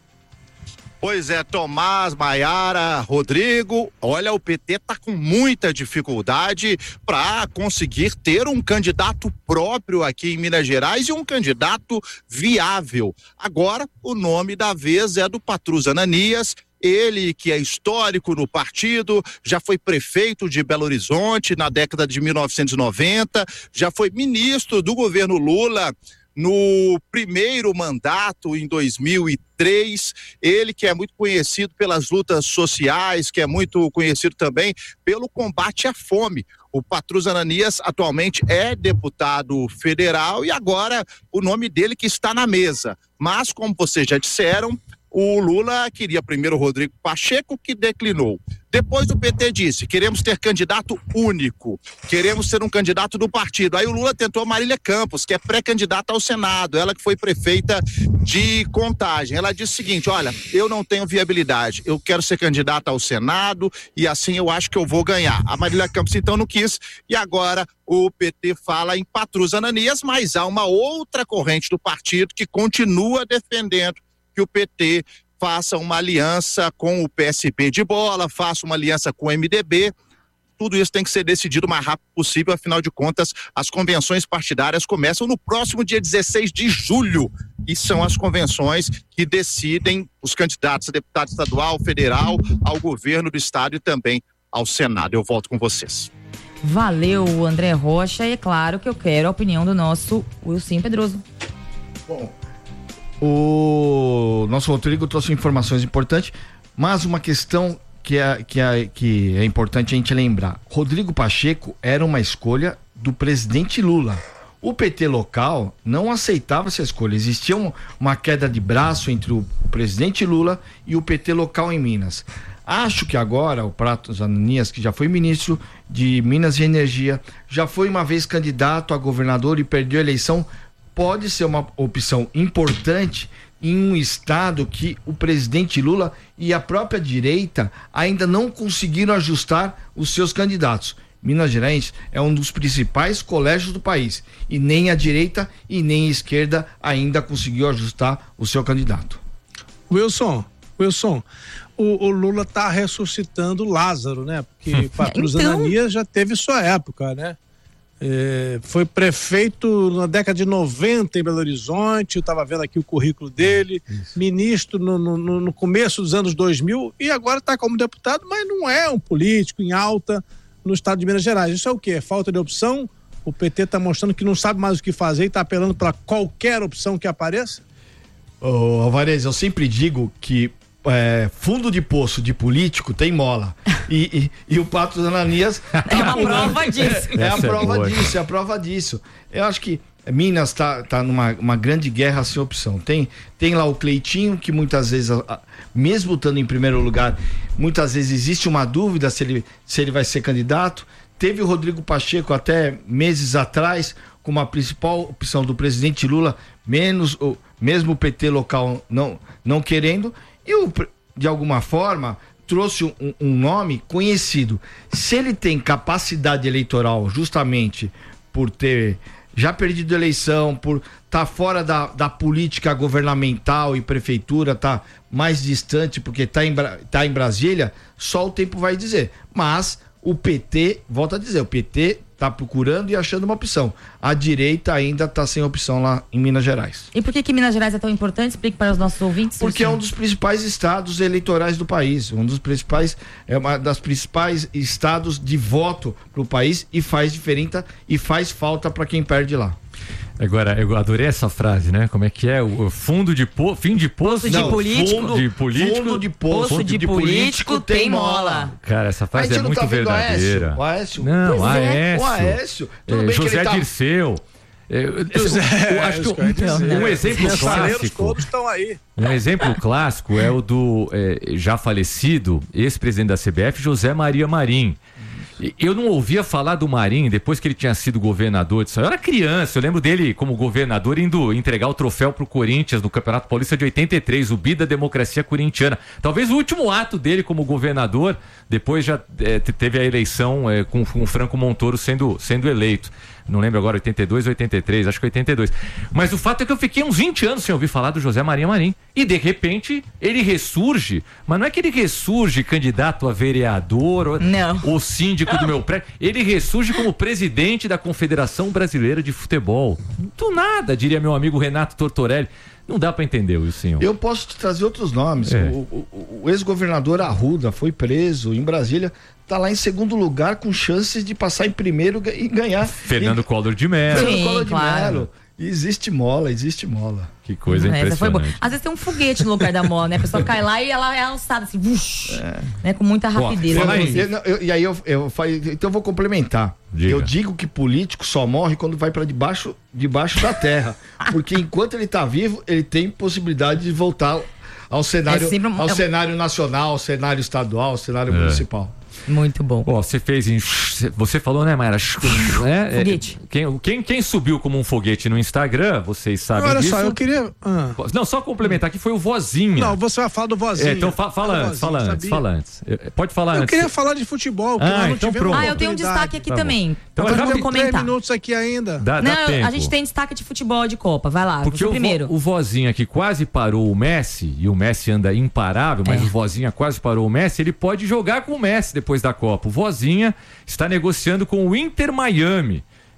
Pois é, Tomás, Maiara, Rodrigo, olha, o P T tá com muita dificuldade para conseguir ter um candidato próprio aqui em Minas Gerais e um candidato viável. Agora, o nome da vez é do Patrus Ananias, ele que é histórico no partido, já foi prefeito de Belo Horizonte na década de mil novecentos e noventa, já foi ministro do governo Lula no primeiro mandato, em dois mil e três, ele que é muito conhecido pelas lutas sociais, que é muito conhecido também pelo combate à fome. O Patrus Ananias atualmente é deputado federal e agora o nome dele que está na mesa. Mas, como vocês já disseram, o Lula queria primeiro o Rodrigo Pacheco, que declinou. Depois o P T disse, queremos ter candidato único, queremos ser um candidato do partido. Aí o Lula tentou a Marília Campos, que é pré-candidata ao Senado, ela que foi prefeita de Contagem. Ela disse o seguinte, olha, eu não tenho viabilidade, eu quero ser candidata ao Senado e assim eu acho que eu vou ganhar. A Marília Campos então não quis e agora o P T fala em Patrus Ananias, mas há uma outra corrente do partido que continua defendendo que o P T faça uma aliança com o P S B de bola, faça uma aliança com o M D B. Tudo isso tem que ser decidido o mais rápido possível, afinal de contas, as convenções partidárias começam no próximo dia dezesseis de julho. e são as convenções que decidem os candidatos a deputado estadual, federal, ao governo do estado e também ao Senado. Eu volto com vocês. Valeu, André Rocha, e é claro que eu quero a opinião do nosso Wilson Pedroso. Bom, o nosso Rodrigo trouxe informações importantes, mas uma questão que é, que é, que é importante a gente lembrar. Rodrigo Pacheco era uma escolha do presidente Lula. O P T local não aceitava essa escolha. Existia um, uma queda de braço entre o, o presidente Lula e o P T local em Minas. Acho que agora o Pratos Ananias, que já foi ministro de Minas e Energia, já foi uma vez candidato a governador e perdeu a eleição, pode ser uma opção importante em um estado que o presidente Lula e a própria direita ainda não conseguiram ajustar os seus candidatos. Minas Gerais é um dos principais colégios do país e nem a direita e nem a esquerda ainda conseguiu ajustar o seu candidato. Wilson, Wilson, o, o Lula está ressuscitando Lázaro, né? Porque Patrus então... Ananias já teve sua época, né? É, foi prefeito na década de noventa em Belo Horizonte, eu estava vendo aqui o currículo dele, Isso. ministro no, no, no começo dos anos dois mil e agora está como deputado, mas não é um político em alta no estado de Minas Gerais. Isso é o quê? Falta de opção? O P T está mostrando que não sabe mais o que fazer e está apelando para qualquer opção que apareça? Ô, Alvarez, eu sempre digo que é, fundo de poço de político tem mola. E, e, e o Patrus Ananias é a prova disso. É, é a prova é disso, é a prova disso. Eu acho que Minas está tá numa uma grande guerra sem opção. Tem, tem lá o Cleitinho, que muitas vezes, mesmo estando em primeiro lugar, muitas vezes existe uma dúvida se ele, se ele vai ser candidato. Teve o Rodrigo Pacheco até meses atrás, como a principal opção do presidente Lula, menos o, mesmo o P T local não, não querendo. E o, de alguma forma trouxe um, um nome conhecido. Se ele tem capacidade eleitoral justamente por ter já perdido a eleição, por estar tá fora da, da política governamental e prefeitura, tá mais distante porque está em, tá em Brasília, só o tempo vai dizer. Mas o P T, volta a dizer, o P T está procurando e achando uma opção. A direita ainda está sem opção lá em Minas Gerais. E por que que Minas Gerais é tão importante? Explique para os nossos ouvintes. Porque é um dos principais estados eleitorais do país, um dos principais, é uma das principais estados de voto para o país e faz diferença e faz falta para quem perde lá. Agora, eu adorei essa frase, né? Como é que é? O fundo de po... fim de poço de político. Fundo de político. Fundo de poço, poço de, de político, político tem mola. Cara, essa frase é muito tá verdadeira. O Aécio? Não, pois Aécio. É. O Aécio. Tudo é, bem José que ele tá... Dirceu. É, José, eu, eu acho que um, um exemplo clássico. Todos estão aí. Um exemplo clássico é o do é, já falecido ex-presidente da C B F, José Maria Marim. Eu não ouvia falar do Marim depois que ele tinha sido governador disso. Eu era criança, eu lembro dele como governador indo entregar o troféu pro Corinthians no Campeonato Paulista de oitenta e três, o Bi da democracia corintiana. Talvez o último ato dele como governador, depois já é, teve a eleição é, com, com o Franco Montoro sendo, sendo eleito. Não lembro agora, oitenta e dois ou oitenta e três, acho que oitenta e dois. Mas o fato é que eu fiquei uns vinte anos sem ouvir falar do José Maria Marim. E de repente ele ressurge, mas não é que ele ressurge candidato a vereador ou, ou síndico do meu prédio. Ele ressurge como presidente da Confederação Brasileira de Futebol. Do nada, diria meu amigo Renato Tortorelli. Não dá para entender isso, senhor. Eu posso te trazer outros nomes. É. O, o, o ex-governador Arruda foi preso em Brasília, tá lá em segundo lugar com chances de passar em primeiro e ganhar. Fernando e... Collor de Mello. Fernando Sim, Collor de claro. Mello. Existe mola, existe mola. Que coisa Essa impressionante. foi boa. Às vezes tem um foguete no lugar da mola, né? A pessoa cai lá e ela é alçada assim, vush, é. né? Com muita rapidez. Bom, eu, eu, eu, e aí eu, eu, eu então eu vou complementar. Diga. Eu digo que político só morre quando vai para debaixo, debaixo da terra. Porque enquanto ele tá vivo, ele tem possibilidade de voltar ao cenário, é um... ao cenário nacional, ao cenário estadual, ao cenário é. municipal. Muito bom. Ó, você fez em... Você falou, né, Mayra? Né? Foguete. Quem, quem, quem subiu como um foguete no Instagram, vocês sabem Olha disso. só, eu queria... Ah. Não, só complementar que foi o Vozinha. Não, você vai falar do Vozinha. É, então fa fala ah, antes, vozinha, fala antes, fala antes. Pode falar eu antes. Eu queria falar de futebol, porque ah, nós não então tivemos Ah, eu tenho um destaque aqui tá também. Então, nós vamos comentar. três minutos aqui ainda. Dá, não, dá tempo. A gente tem destaque de futebol de Copa, vai lá. Porque o, primeiro. Vo, o Vozinha que quase parou o Messi, e o Messi anda imparável, mas é. o Vozinha quase parou o Messi, ele pode jogar com o Messi depois da Copa. O Vozinha está negociando com o Inter Miami.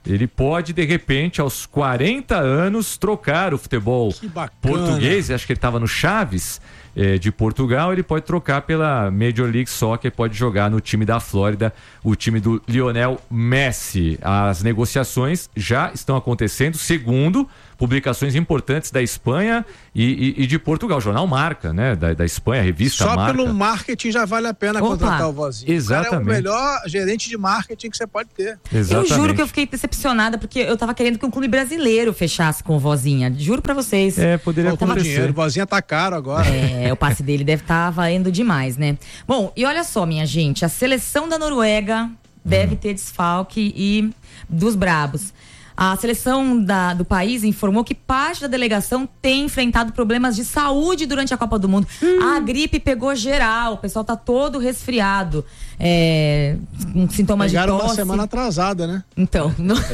ele pode, de repente, aos quarenta anos, trocar o futebol português. Acho que ele estava no Chaves eh, de Portugal. Ele pode trocar pela Major League Soccer, pode jogar no time da Flórida, o time do Lionel Messi. As negociações já estão acontecendo, segundo publicações importantes da Espanha e, e, e de Portugal. O jornal Marca, né? Da, da Espanha, a revista Só Marca. pelo marketing já vale a pena Opa, contratar o Vozinho. Exatamente. O cara é o melhor gerente de marketing que você pode ter. Exatamente. Eu juro que eu fiquei decepcionada porque eu tava querendo que um clube brasileiro fechasse com o Vozinha. Juro pra vocês. É, poderia Faltou acontecer. dinheiro, o Vozinha tá caro agora. É, o passe dele deve estar valendo demais, né? Bom, e olha só, minha gente, a seleção da Noruega deve ter desfalque e dos brabos. A seleção da, do país informou que parte da delegação tem enfrentado problemas de saúde durante a Copa do Mundo. Hum. A gripe pegou geral, o pessoal tá todo resfriado, é, com sintomas Pegaram de tosse. uma semana atrasada, né? Então.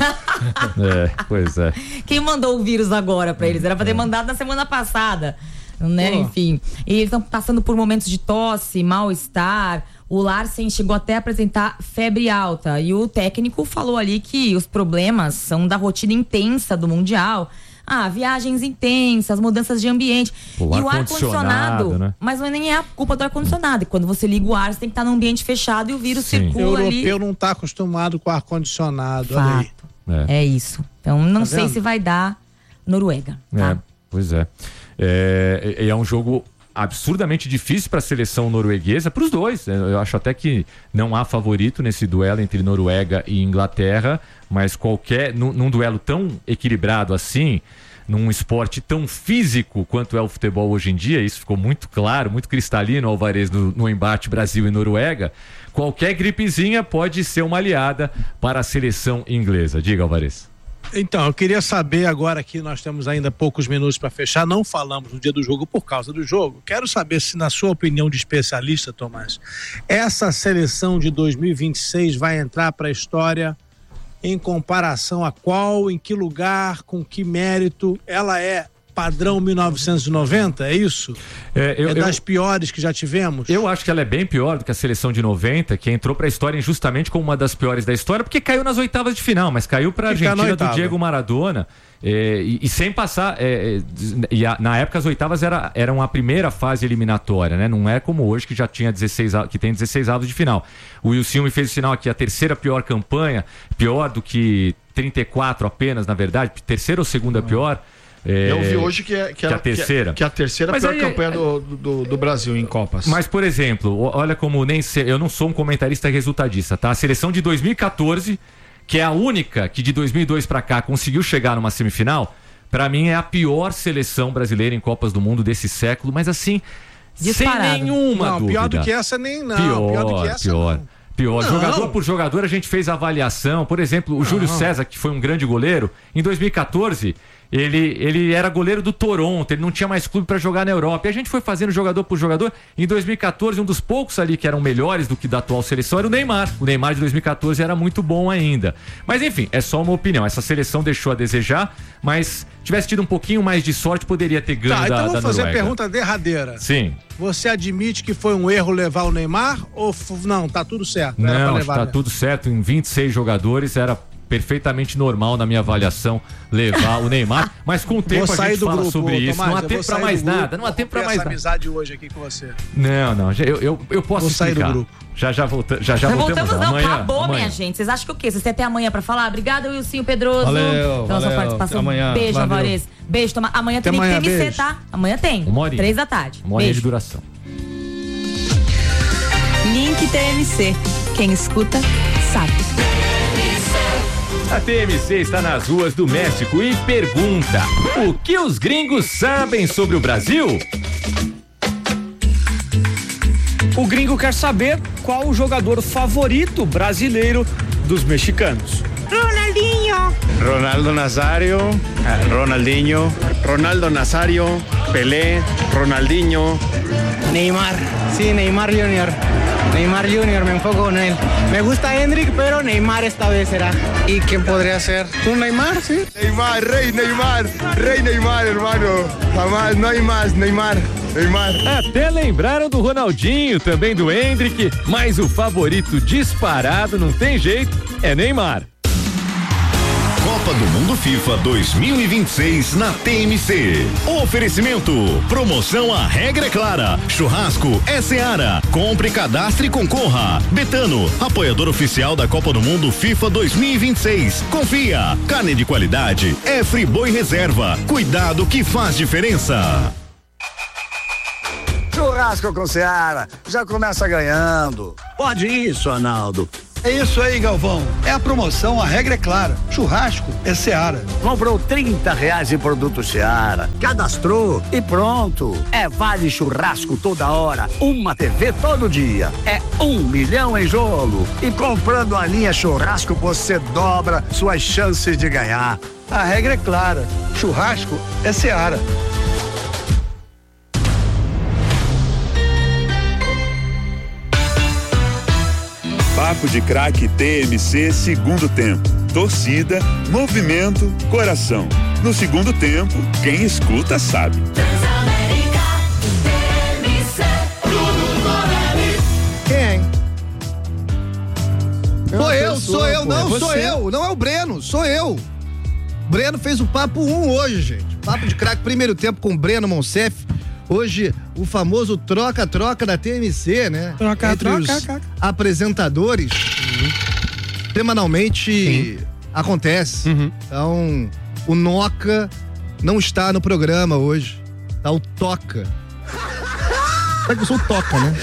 É, pois é. Quem mandou o vírus agora pra eles? Era pra ter mandado na semana passada, né? Pô. Enfim. E eles estão passando por momentos de tosse, mal-estar. O Larsen chegou até a apresentar febre alta e o técnico falou ali que os problemas são da rotina intensa do Mundial. Ah, viagens intensas, mudanças de ambiente. Pô, e o ar-condicionado, né? Mas não é nem a culpa do ar-condicionado. Quando você liga o ar, você tem que estar num ambiente fechado e o vírus Sim. circula O ali. europeu não tá acostumado com ar-condicionado. Olha aí. Fato. É. isso. Então não Tá sei vendo? se vai dar Noruega. Tá? É, pois é. É, é um jogo absurdamente difícil para a seleção norueguesa, para os dois. Eu acho até que não há favorito nesse duelo entre Noruega e Inglaterra, mas qualquer, num, num duelo tão equilibrado assim, num esporte tão físico quanto é o futebol hoje em dia, isso ficou muito claro, muito cristalino, Alvarez, no, no embate Brasil e Noruega, qualquer gripezinha pode ser uma aliada para a seleção inglesa. Diga, Alvarez. Então, eu queria saber agora que nós temos ainda poucos minutos para fechar, não falamos no dia do jogo por causa do jogo. Quero saber se, na sua opinião de especialista, Tomás, essa seleção de dois mil e vinte e seis vai entrar para a história em comparação a qual, em que lugar, com que mérito ela é padrão mil novecentos e noventa, é isso? É, eu, é das eu, piores que já tivemos? Eu acho que ela é bem pior do que a seleção de noventa, que entrou pra história justamente como uma das piores da história, porque caiu nas oitavas de final, mas caiu pra Argentina do Diego Maradona, é, e, e sem passar, é, e a, na época as oitavas era, eram a primeira fase eliminatória, né? Não é como hoje que já tinha dezesseis, que tem dezesseis avos de final. O Wilson me fez o sinal aqui, a terceira pior campanha, pior do que trinta e quatro apenas, na verdade, terceira ou segunda pior. É, eu vi hoje que é, que que é a terceira. Que é a terceira Mas pior aí, campanha é, do, do, do Brasil em Copas. Mas, por exemplo, olha como nem sei, eu não sou um comentarista resultadista, tá? A seleção de dois mil e quatorze, que é a única que de dois mil e dois pra cá conseguiu chegar numa semifinal, pra mim é a pior seleção brasileira em Copas do Mundo desse século, mas assim, disparado. Sem nenhuma não, dúvida. Pior do que essa nem não. Pior, pior do que essa pior. não. Pior, Não. jogador por jogador a gente fez avaliação. Por exemplo, o Não. Júlio César, que foi um grande goleiro, em dois mil e quatorze ele, ele era goleiro do Toronto, ele não tinha mais clube para jogar na Europa. E a gente foi fazendo jogador por jogador. Em dois mil e quatorze, um dos poucos ali que eram melhores do que da atual seleção era o Neymar. O Neymar de dois mil e quatorze era muito bom ainda. Mas enfim, é só uma opinião. Essa seleção deixou a desejar, mas tivesse tido um pouquinho mais de sorte, poderia ter ganho Tá, da, então da vamos fazer a Noruega. pergunta derradeira. Sim. Você admite que foi um erro levar o Neymar ou f- não, tá tudo certo? Era pra Não, levar tá mesmo. tudo certo. Em vinte e seis jogadores era perfeitamente normal na minha avaliação levar o Neymar, mas com o tempo Vou a sair gente do fala grupo, sobre isso. Tomás, Não há eu tempo vou pra sair mais do grupo, nada, não há vou tempo pra ter mais essa nada. amizade hoje aqui com você. Não, não, já- eu, eu, eu posso Vou sair do explicar. grupo. Já já, volta, já, já Não voltamos. voltamos, não, amanhã, acabou, amanhã. minha gente. Vocês acham que o quê? Vocês têm até amanhã pra falar? Obrigada, Wilson Pedroso. Valeu, pela sua valeu. participação. Amanhã, Beijo, valeu. Alvarez. Beijo, toma. Amanhã Até tem amanhã, T M C, beijo. tá? Amanhã tem. Uma horinha. Três da tarde. Uma horinha Beijo. de duração. Link T M C. Quem escuta, sabe. A T M C está nas ruas do México e pergunta: o que os gringos sabem sobre o Brasil? O gringo quer saber qual o jogador favorito brasileiro dos mexicanos. Ronaldinho. Ronaldo Nazario, eh, Ronaldinho, Ronaldo Nazario, Pelé, Ronaldinho. Neymar, sí, Neymar Junior. Neymar Junior, me enfoco en él. Me gusta Hendrik, pero Neymar esta vez será. ¿Y quién podría ser? ¿Un Neymar, sí? Neymar, rey Neymar, rey Neymar, hermano. Jamás, no hay más, Neymar, Neymar. Até lembraram do Ronaldinho, também do Hendrick, mas o favorito disparado, não tem jeito, é Neymar. do Mundo FIFA dois mil e vinte e seis na T M C. Oferecimento, promoção A Regra é Clara, churrasco é Seara, compre, cadastre e concorra. Betano, apoiador oficial da Copa do Mundo FIFA dois mil e vinte e seis. Confia, carne de qualidade é Friboi Reserva, cuidado que faz diferença. Churrasco com Seara, já começa ganhando. Pode isso, Arnaldo. É isso aí, Galvão. É a promoção, a regra é clara. Churrasco é Seara. Comprou trinta reais em produto Seara, cadastrou e pronto. É vale churrasco toda hora, uma T V todo dia. É um milhão em jogo. E comprando a linha churrasco, você dobra suas chances de ganhar. A regra é clara. Churrasco é Seara. Papo de Craque T M C segundo tempo. Torcida, movimento, coração. No segundo tempo, quem escuta sabe. Quem? Sou É eu, pessoa, sou eu, pô, não, é sou você. eu. Não é o Breno, sou eu. Breno fez o Papo um hoje, gente. Papo de Craque, primeiro tempo com Breno Monsef. Hoje, o famoso troca-troca da T M C, né? Troca, Entre troca, os troca. apresentadores. Semanalmente acontece. Então, o Noca não está no programa hoje. Tá o Toca. Sabe que eu sou o Toca, né?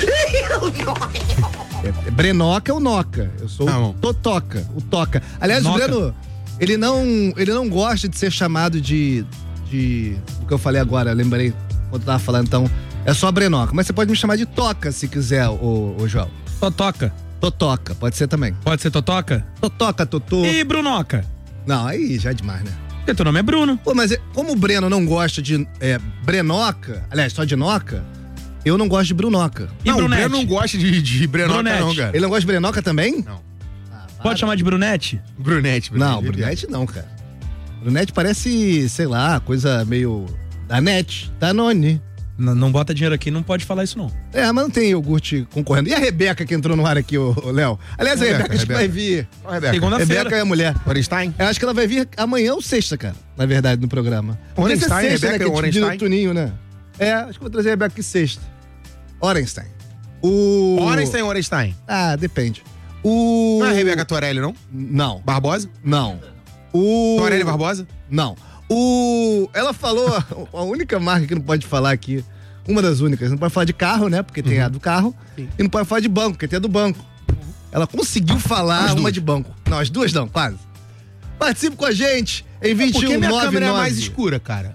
É, Brenoca é o Noca. Eu sou o Totoca, o Toca. Aliás, Noca. o Breno, ele não, ele não gosta de ser chamado de, de... O que eu falei agora, lembrei quando eu tava falando, então, é só Brenoca. Mas você pode me chamar de Toca, se quiser, ô, ô João. Totoca. Totoca, pode ser também. Pode ser Totoca? Totoca, Totô. E Brunoca? Não, aí já é demais, né? Porque teu nome é Bruno. Pô, mas é- como o Breno não gosta de é, Brenoca, aliás, só de Noca, eu não gosto de Brunoca. E Não, o Brunete? Breno não gosta de, de Brenoca não, cara. Ele não gosta de Brenoca também? Não. Pode chamar de Brunete? Brunete, Não, Brunete não, cara. Brunete parece, sei lá, coisa meio da net, da Noni. Não, não bota dinheiro aqui, não pode falar isso não. É, mas não tem iogurte concorrendo. E a Rebeca que entrou no ar aqui, ô, ô, Léo? Aliás, a Rebeca, Rebeca, acho que vai Rebeca. vir. Ó, Rebeca. Segunda-feira. Rebeca é a mulher. Orenstein? Eu acho que ela vai vir amanhã ou sexta, cara, na verdade, no programa. Orenstein, Não sei se é sexta, Rebeca né, que é é dividido Orenstein? no Tuninho, né? É, acho que vou trazer a Rebeca aqui sexta. Orenstein. O... Orenstein ou Orenstein? Ah, depende. O... Não é a Rebeca Torelli, não? Não. Barbosa? Não. O... Torelli Barbosa? Não. O... Ela falou a, a única marca que não pode falar aqui, uma das únicas, não pode falar de carro, né? Porque tem a do carro. E não pode falar de banco, porque tem a do banco. Ela conseguiu falar As uma duas. de banco. Não, as duas não, quase. Participe com a gente em Por que vinte e um minha nove câmera é nove. mais escura, cara?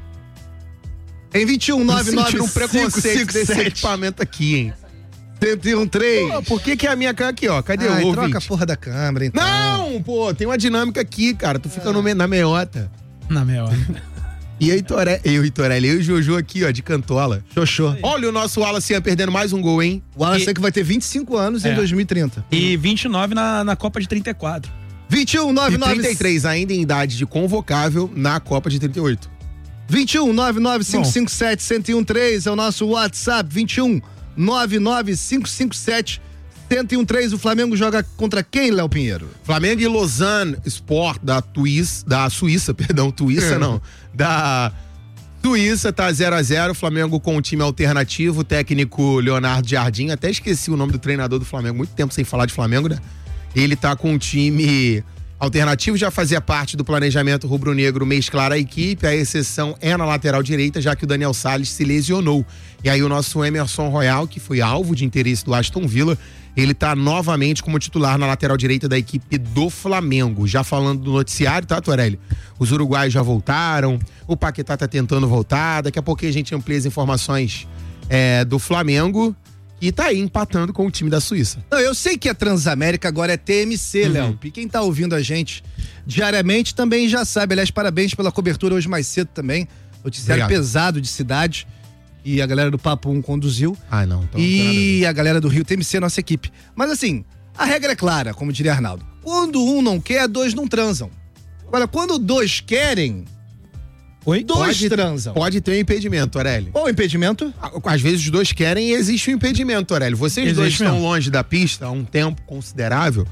Em vinte e um nove nove Sentindo um preconceito desse sete equipamento aqui, hein? cento e um três. Pô, por que que é a minha câmera aqui, ó? Cadê Ai, o troca ouvinte? a porra da câmera, então. Não, pô, tem uma dinâmica aqui, cara. Tu fica no me- na meiota. Na meiota. E aí, Torelli, eu e Torelli, eu e o Jojo aqui, ó, de cantola. Xoxô. Olha o nosso Wallace Ian perdendo mais um gol, hein? O Wallace que vai ter vinte e cinco anos em É. dois mil e trinta. E vinte e nove na, na Copa de trinta e quatro. vinte e um nove nove E trinta e três, ainda em idade de convocável na Copa de trinta e oito. vinte e um nove nove cinco cinco sete um zero um três é o nosso WhatsApp. vinte e um nove nove cinco cinco sete um zero um três. O Flamengo joga contra quem, Léo Pinheiro? Flamengo e Lausanne Sport da Tuís, da Suíça, perdão, Tuíça É. não, da Suíça tá zero a zero, Flamengo com um time alternativo, técnico Leonardo Jardim, até esqueci o nome do treinador do Flamengo, muito tempo sem falar de Flamengo, né? Ele tá com um time alternativo, já fazia parte do planejamento rubro-negro mesclar a equipe, a exceção é na lateral direita, já que o Daniel Salles se lesionou. E aí o nosso Emerson Royal, que foi alvo de interesse do Aston Villa, ele tá novamente como titular na lateral direita da equipe do Flamengo. Já falando do noticiário, tá, Torelli? Os uruguaios já voltaram, o Paquetá tá tentando voltar, daqui a pouco a gente amplia as informações é, do Flamengo, e tá aí empatando com o time da Suíça. Não, eu sei que a Transamérica agora é T M C, Uhum. Léo. E quem tá ouvindo a gente diariamente também já sabe. Aliás, parabéns pela cobertura hoje mais cedo também. Noticiário Obrigado. pesado de cidade. E a galera do Papo um conduziu. Ah, não. Então e a galera do Rio T M C, nossa equipe. Mas assim, a regra é clara, como diria Arnaldo. Quando um não quer, dois não transam. Agora, quando dois querem, Oi? dois Pode- transam. Pode ter um impedimento, Aurélio. Qual o impedimento? Às vezes os dois querem e existe um impedimento, Aurélio. Vocês Existe dois estão mesmo. longe da pista há um tempo considerável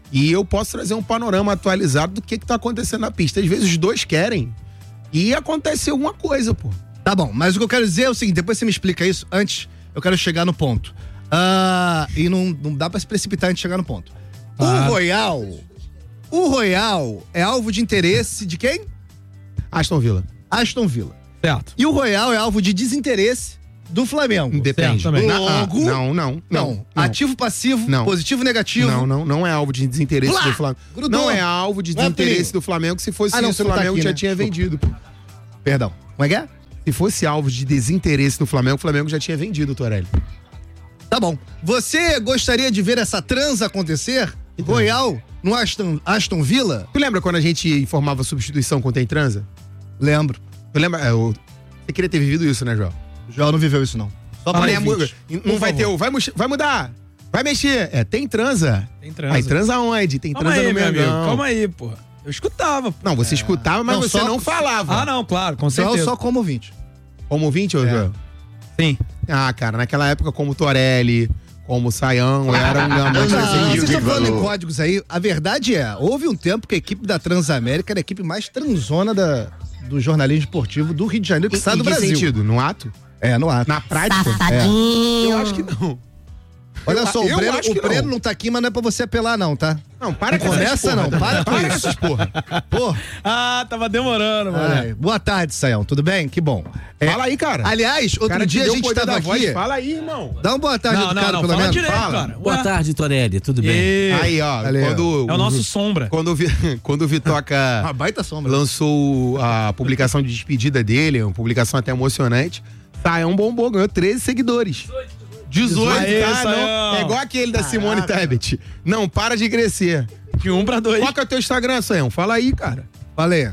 E eu posso trazer um panorama atualizado do que que tá acontecendo na pista. Às vezes os dois querem e acontece alguma coisa, pô. Tá bom, mas o que eu quero dizer é o seguinte, depois você me explica isso, antes eu quero chegar no ponto. Ah, e não, não dá pra se precipitar antes de chegar no ponto. Ah. O Royal, o Royal é alvo de interesse de quem? Aston Villa. Aston Villa. Certo. E o Royal é alvo de desinteresse do Flamengo. Depende. Certo, também. Na- ah, Logo, não, não, não, não. Ativo, passivo, Não. positivo, negativo. Não, não, não é alvo de desinteresse Blá! do Flamengo. Grudou. Não é alvo de Não é, desinteresse Toninho? do Flamengo. Se fosse Ah, não, isso, você o não tá Flamengo aqui, já né? tinha Desculpa. vendido. Pô. Perdão. Como é que é? Se fosse alvo de desinteresse do Flamengo, o Flamengo já tinha vendido, Torelli. Tá bom. Você gostaria de ver essa transa acontecer? Royal no Aston, Aston Villa? Tu lembra quando a gente informava substituição quando tem transa? Lembro. Tu lembra? É, o- Você queria ter vivido isso, né, João? João não viveu isso, não. Só Fala pra aí, ouvinte. Não Por vai favor. ter o. Vai, mux- vai mudar. Vai mexer. É, tem transa. Tem transa. Aí transa onde? Tem Calma transa aí, no meu amigo. Mengão. Calma aí, porra. Eu escutava. Não, você escutava, mas Não, você só- não falava. Ah, não, claro, com João certeza. só como ouvinte. Como ouvinte, ô É. João? Sim. Ah, cara, naquela época, como Torelli, como Saião, era um Não, gambante não, assim. vocês estão falando em códigos aí. A verdade é, houve um tempo que a equipe da Transamérica era a equipe mais transona da, do jornalismo esportivo do Rio de Janeiro, que Em- está em do que Brasil. sentido? No ato? É, no ato. Na prática? É. Eu acho que não. Olha Eu- só, o eu Breno, acho o que não. Breno não tá aqui, mas não é pra você apelar, não, tá? Não, para Não com essas começa, porra, não. tá? Para com Para com isso. essas porra. Pô. Ah, tava demorando, mano. Ai, boa tarde, Sayão. Tudo bem? Que bom. É, Fala aí, cara. Aliás, outro Cara, te dia a deu gente o poder tava da voz. aqui. Fala aí, irmão. Dá uma boa tarde Não, do não, cara, não, pelo fala menos. direito, Fala. cara. Boa Ué. tarde, Torelli, tudo bem? E... Aí, ó, Ali, ó. quando É o nosso sombra. Quando o, Vi- quando o Vitoca Uma baita sombra. lançou a publicação de despedida dele, uma publicação até emocionante, Saião bombou, ganhou treze seguidores. dezoito, Aê, tá? Saião. Não, é igual aquele da Simone Tebet. Não, para de crescer. De um pra dois. Qual que é o teu Instagram, Saião? Fala aí, cara. Falei.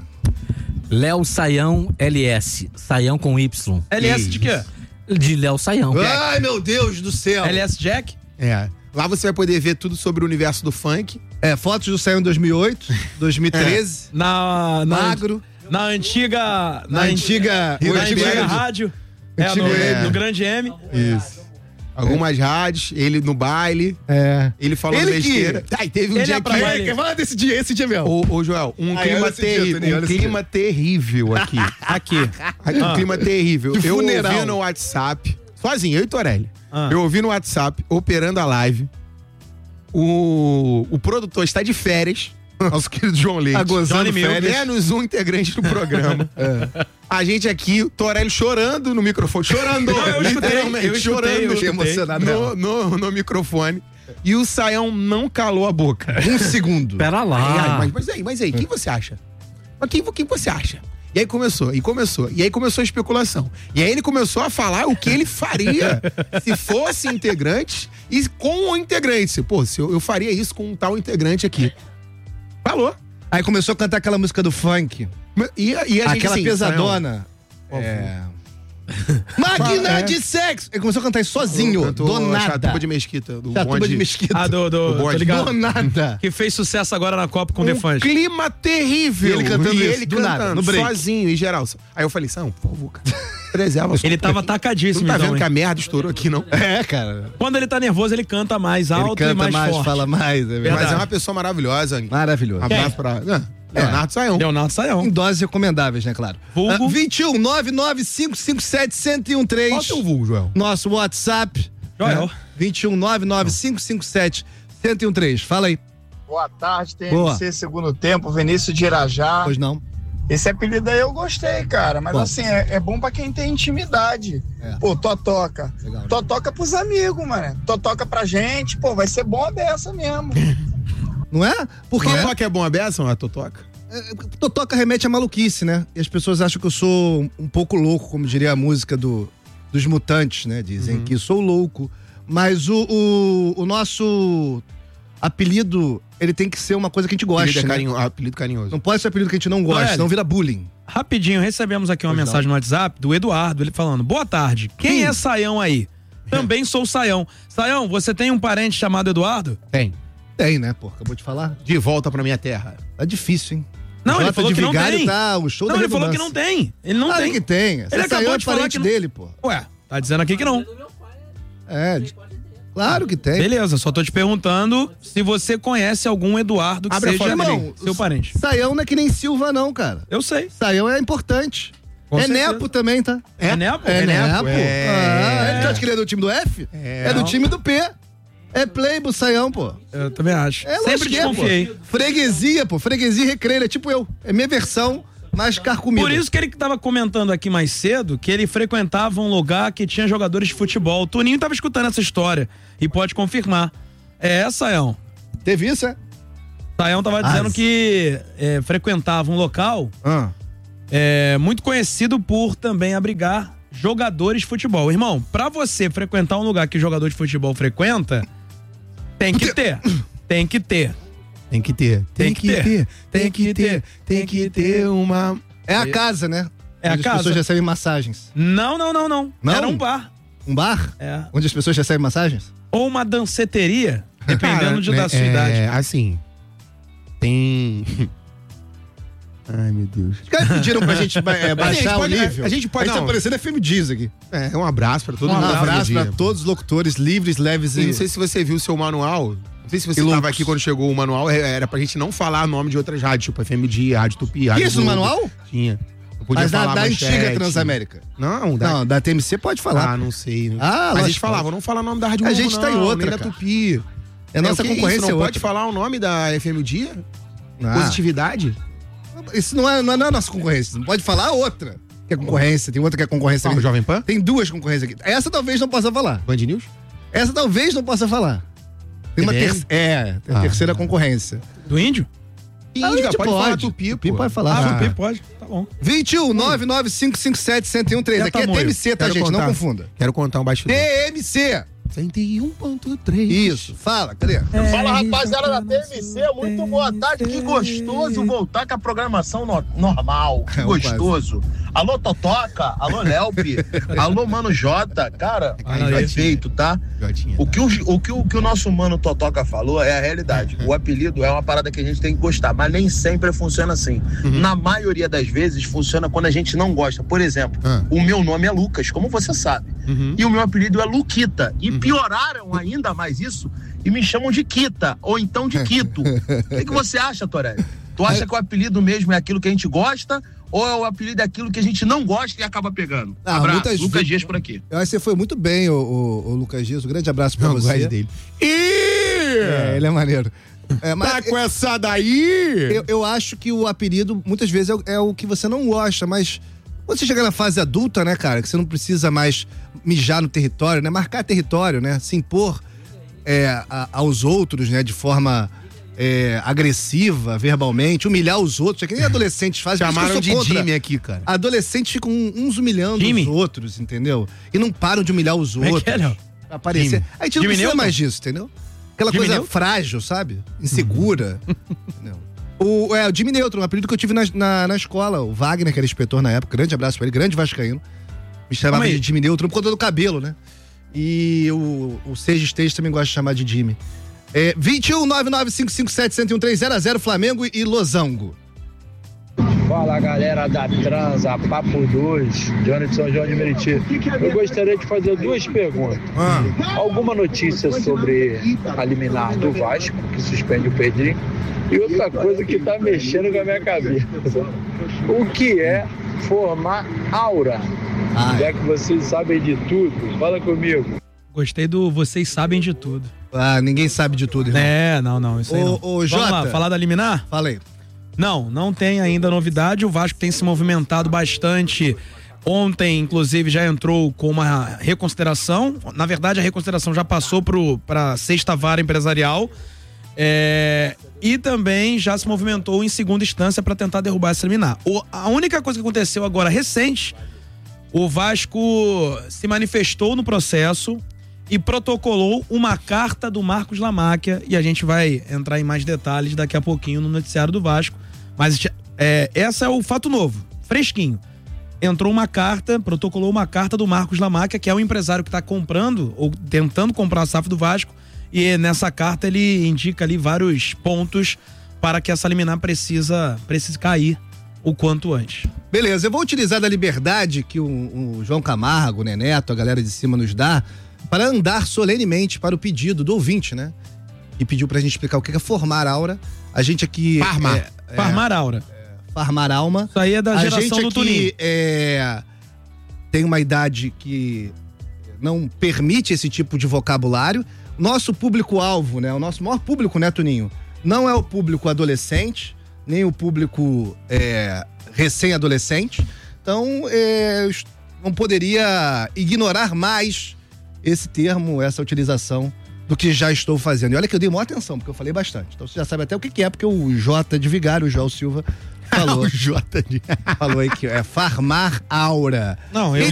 Léo Saião L S. Saião com Y. L S de quê? De Léo Saião. Ai, meu Deus do céu. L S Jack? É. Lá você vai poder ver tudo sobre o universo do funk. É, fotos do Sayão em dois mil e oito, dois mil e treze. Na, na, Magro. na antiga. Na antiga- Na o antiga antigo- rádio. É, Antigo no, M. no Grande M. Isso. Algumas rádios, ele no baile, É. ele falando Ele que- besteira. Tá, e teve um Ele dia é pra que... ele. É, fala desse dia, esse dia mesmo. Ô, ô, Joel, um Aí, clima olha esse dia, terrível, Toninho, um olha esse clima terrível aqui. Aqui. Aqui, Um Ah. clima terrível. De Eu funeral. ouvi no WhatsApp, sozinho, eu e Torelli. Ah. Eu ouvi no WhatsApp, operando a live. O, o produtor está de férias. Nosso querido João Leite. Tá gozando Johnny Milk, férias. menos um integrante do programa. É. A gente aqui, Torelli chorando no microfone. Chorando, Não, eu escutei, literalmente, eu escutei, chorando eu escutei. emocionado. no, no, no microfone. E o Saião não calou a boca. Um segundo. Pera Aí, lá. aí, mas, mas aí, mas aí, quem você acha? Mas quem, quem você acha? E aí começou, e começou, e aí começou a especulação. E aí ele começou a falar o que ele faria se fosse integrante e com o integrante. Pô, se eu, eu faria isso com um tal integrante aqui. Falou. Aí começou a cantar aquela música do funk. E, e a gente, Aquela assim, pesadona. É. Máquina É. de sexo! Ele começou a cantar isso sozinho, cantou do nada. Chatuba de Mesquita. Do Chatuba bonde. de Mesquita. Ah, do. do Do bonde. tô ligado. Do nada. Que fez sucesso agora na Copa com o Um The Fãs. clima terrível. E ele cantando E isso, ele do cantando, nada, no break. sozinho, em geral. Aí eu falei, São, por favor, cara. Preserva. Ele tava atacadíssimo, Não tá então, vendo hein? que a merda estourou aqui, não? É, cara. Quando ele tá nervoso, ele canta mais Ele alto canta e mais, mais, forte. fala mais. É verdade. Mas é uma pessoa maravilhosa. Um Maravilhoso. abraço pra... Ah, Leonardo Saião. Leonardo Saião. Em doses recomendáveis, né, claro. Vulgo. Ah, vinte e um, nove nove cinco cinco sete, um zero um três. Qual é o teu vulgo, Joel? Nosso WhatsApp. Joel. É, vinte e um, nove nove cinco cinco sete, um zero um três. Fala aí. Boa tarde, Boa. T M C segundo tempo, Vinícius de Irajá. Pois não. Esse apelido aí eu gostei, cara. Mas Bom. assim, é, é bom pra quem tem intimidade. É. Pô, Totoca. Legal. Totoca pros amigos, mano. Totoca pra gente, pô, vai ser bom a beça mesmo. Não é? Porque Totoca é bom a beça ou a Totoca? é, Totoca remete a maluquice, né? E as pessoas acham que eu sou um pouco louco, como diria a música do, dos Mutantes, né? Dizem Uhum. que sou louco. Mas o, o, o nosso apelido, ele tem que ser uma coisa que a gente gosta, Apelido, é né? carinho, apelido carinhoso. Não pode ser apelido que a gente não gosta, Olha, senão vira bullying. Rapidinho, recebemos aqui uma Pois mensagem no WhatsApp do Eduardo, ele falando: boa tarde, quem Sim. é Saião aí? Também sou Saião. Saião, você tem um parente chamado Eduardo? Tem. Tem, né, pô? Acabou de falar. De volta pra minha terra. Tá difícil, hein? Não, ele Jota falou de que não Vigário tem. Tá, o show Não, da ele falou que não redundância. tem. Ele não Claro tem. que tem. Ele Você acabou saiu é de falar parente que não... dele, pô. Ué, tá dizendo aqui que não. É. de- Claro que tem. Beleza, só tô te perguntando se você conhece algum Eduardo que Abre a seja foto, irmão. seu parente. Saião não é que nem Silva, não, cara. Eu sei. Saião é importante. Com é certeza. Nepo também, tá? É Nepo? É, É Nepo. Nepo. É. Ah, ele acha que ele é do time do F? É, do Não. time do P. É playboy, Saião, pô. Eu também acho. É, Sempre lógico que é, desconfiei. pô. Freguesia, pô. Freguesia e recreio. É tipo eu. É minha versão mais carcomida. Por isso que ele tava comentando aqui mais cedo que ele frequentava um lugar que tinha jogadores de futebol. O Toninho tava escutando essa história e pode confirmar. É, Saião. Teve isso, é? Saião tava dizendo Ah, que é, frequentava um local Ah. é, muito conhecido por também abrigar jogadores de futebol. Irmão, pra você frequentar um lugar que jogador de futebol frequenta, tem que ter. Tem que ter. Tem que ter. Tem que ter. Tem que ter. Tem que ter uma. É a casa, né? É a Onde casa. as pessoas recebem massagens. Não, não, não, não. Não? Era um bar. Um bar? É. Onde as pessoas recebem massagens? Ou uma danceteria, dependendo Cara, de, né, da sua é, idade. Assim. Tem. Ai, meu Deus. Os caras pediram pra gente ba- é, A baixar gente pode- o nível. A gente pode. A gente não. tá parecendo F M Diz aqui. É, um abraço pra todo Um mundo. abraço Bom pra dia. todos os locutores livres, leves E e... não sei se você viu o seu manual. Não sei se você E estava loucos. aqui quando chegou o manual. é- Era pra gente não falar nome de outras rádios, tipo F M Dia, Rádio Tupi, Rádio Isso no Globo. manual? Tinha. Não podia Mas da, falar da manchete. antiga Transamérica. Não, da... Não, da T M C pode falar. Ah, não sei. Não. Ah, Mas a lógico, gente falava, pode. não fala o nome da Rádio A Globo, gente tá em não, outra, nem da cara. Tupi. É nossa o que concorrência isso? Não é outra. pode falar o nome da F M Dia? Ah. Positividade? Isso não é, não é não é nossa concorrência. Não pode falar a outra. Que é concorrência. Tem outra que é concorrência. Qual, Jovem Pan? Tem duas concorrências aqui. Essa talvez não possa falar. Band News? Essa talvez não possa falar. Tem uma T V M? terceira. É, tem a Ah. terceira concorrência. Do índio? Ah, Índica, gente pode, falar Tupi, Tupi pô. pode falar. Ah, Ah. Tupi pode. Tá bom. vinte e um, nove nove cinco cinco sete, um zero um três. É Aqui é tamanho. T M C, tá, Quero gente? Não contar. confunda. Quero contar um bastidor. T M C. cento e um ponto três. Isso. Fala, cadê? Fala, rapaziada da T M C, muito boa tarde. Que gostoso voltar com a programação no- normal. Que É, gostoso. Alô, Totoca. Alô, Léupe. Alô, Mano Jota. Cara, Aí, perfeito, tá? Jotinha. O que o, o, que o que o nosso Mano Totoca falou é a realidade. O apelido é uma parada que a gente tem que gostar, mas nem sempre funciona assim. Na maioria das vezes, funciona quando a gente não gosta. Por exemplo, Ah. o meu nome é Lucas, como você sabe. Uhum. E o meu apelido é Luquita. E pioraram ainda mais isso e me chamam de Kita, ou então de Quito. O que, que você acha, Torelli? Tu acha que o apelido mesmo é aquilo que a gente gosta, ou é o apelido é aquilo que a gente não gosta e acaba pegando? Ah, Abraço, muitas Lucas vezes- Dias por aqui. Eu acho que você foi muito bem, o, o, o Lucas Dias. Um grande abraço pra Não, você. gosto dele. É, ele é maneiro. É, mas Tá com essa daí? eu, eu acho que o apelido, muitas vezes, é, o- é o que você não gosta, mas quando você chega na fase adulta, né, cara, que você não precisa mais mijar no território, né, marcar território, né, se impor é, a- aos outros, né, de forma é, agressiva, verbalmente, humilhar os outros, é que nem adolescentes fazem. por isso que eu Chamaram sou de contra. Jimmy aqui, cara. Adolescentes ficam uns humilhando Jimmy? os outros, entendeu? E não param de humilhar os Como é que outros. é, Léo? Pra aparecer. Jimmy. A gente não Jimmy precisa Newton? mais disso, entendeu? Aquela Jimmy coisa Newton? frágil, sabe? Insegura. Não. O, é, o Jimmy Neutron, um apelido que eu tive na, na, na escola. O Wagner, que era inspetor na época, grande abraço pra ele, grande vascaíno. Me chamava Calma aí. de Jimmy Neutron por conta do cabelo, né? E o, o Seja Stage também gosta de chamar de Jimmy. É, vinte e um, nove nove cinco cinco sete, um zero um três, zero a zero Flamengo e Losango. Fala galera da Transa, Papo dois, Johnny de São João de Meriti. Eu gostaria de fazer duas perguntas. Alguma notícia sobre a liminar do Vasco, que suspende o Pedrinho? E outra coisa que tá mexendo com a minha cabeça. O que é formar aura? Já que vocês sabem de tudo, fala comigo. Gostei do Vocês Sabem de Tudo. Ah, ninguém sabe de tudo, irmão. É, não, não, isso aí Ô, não. ô, Vamos Jota. lá, falar da liminar? Fala aí. Não, não tem ainda novidade. O Vasco tem se movimentado bastante. Ontem, inclusive, já entrou com uma reconsideração. Na verdade, a reconsideração já passou para a sexta vara empresarial. É, e também já se movimentou em segunda instância para tentar derrubar essa liminar. O, a única coisa que aconteceu agora recente, o Vasco se manifestou no processo e protocolou uma carta do Marcos Lamáquia, e a gente vai entrar em mais detalhes daqui a pouquinho no noticiário do Vasco, mas é, esse é o fato novo, fresquinho. Entrou uma carta, protocolou uma carta do Marcos Lamáquia, que é o empresário que está comprando ou tentando comprar a S A F do Vasco, e nessa carta ele indica ali vários pontos para que essa liminar precisa, precise cair o quanto antes. Beleza, eu vou utilizar da liberdade que o, o João Camargo, o Neneto, a galera de cima nos dá, para andar solenemente para o pedido do ouvinte, né? E pediu pra gente explicar o que é formar aura. A gente aqui... Farmar. É, é, Farmar aura. É, farmar alma. Isso aí é da geração a gente do aqui, Tuninho. É, tem uma idade que não permite esse tipo de vocabulário. Nosso público-alvo, né? O nosso maior público, né, Tuninho? Não é o público adolescente, nem o público é, recém-adolescente. Então, é, eu não poderia ignorar mais esse termo, essa utilização do que já estou fazendo. E olha que eu dei maior atenção, porque eu falei bastante. Então você já sabe até o que, que é, porque o J de Vigário, o João Silva, falou. o J de... falou aí que é farmar aura. Não, eu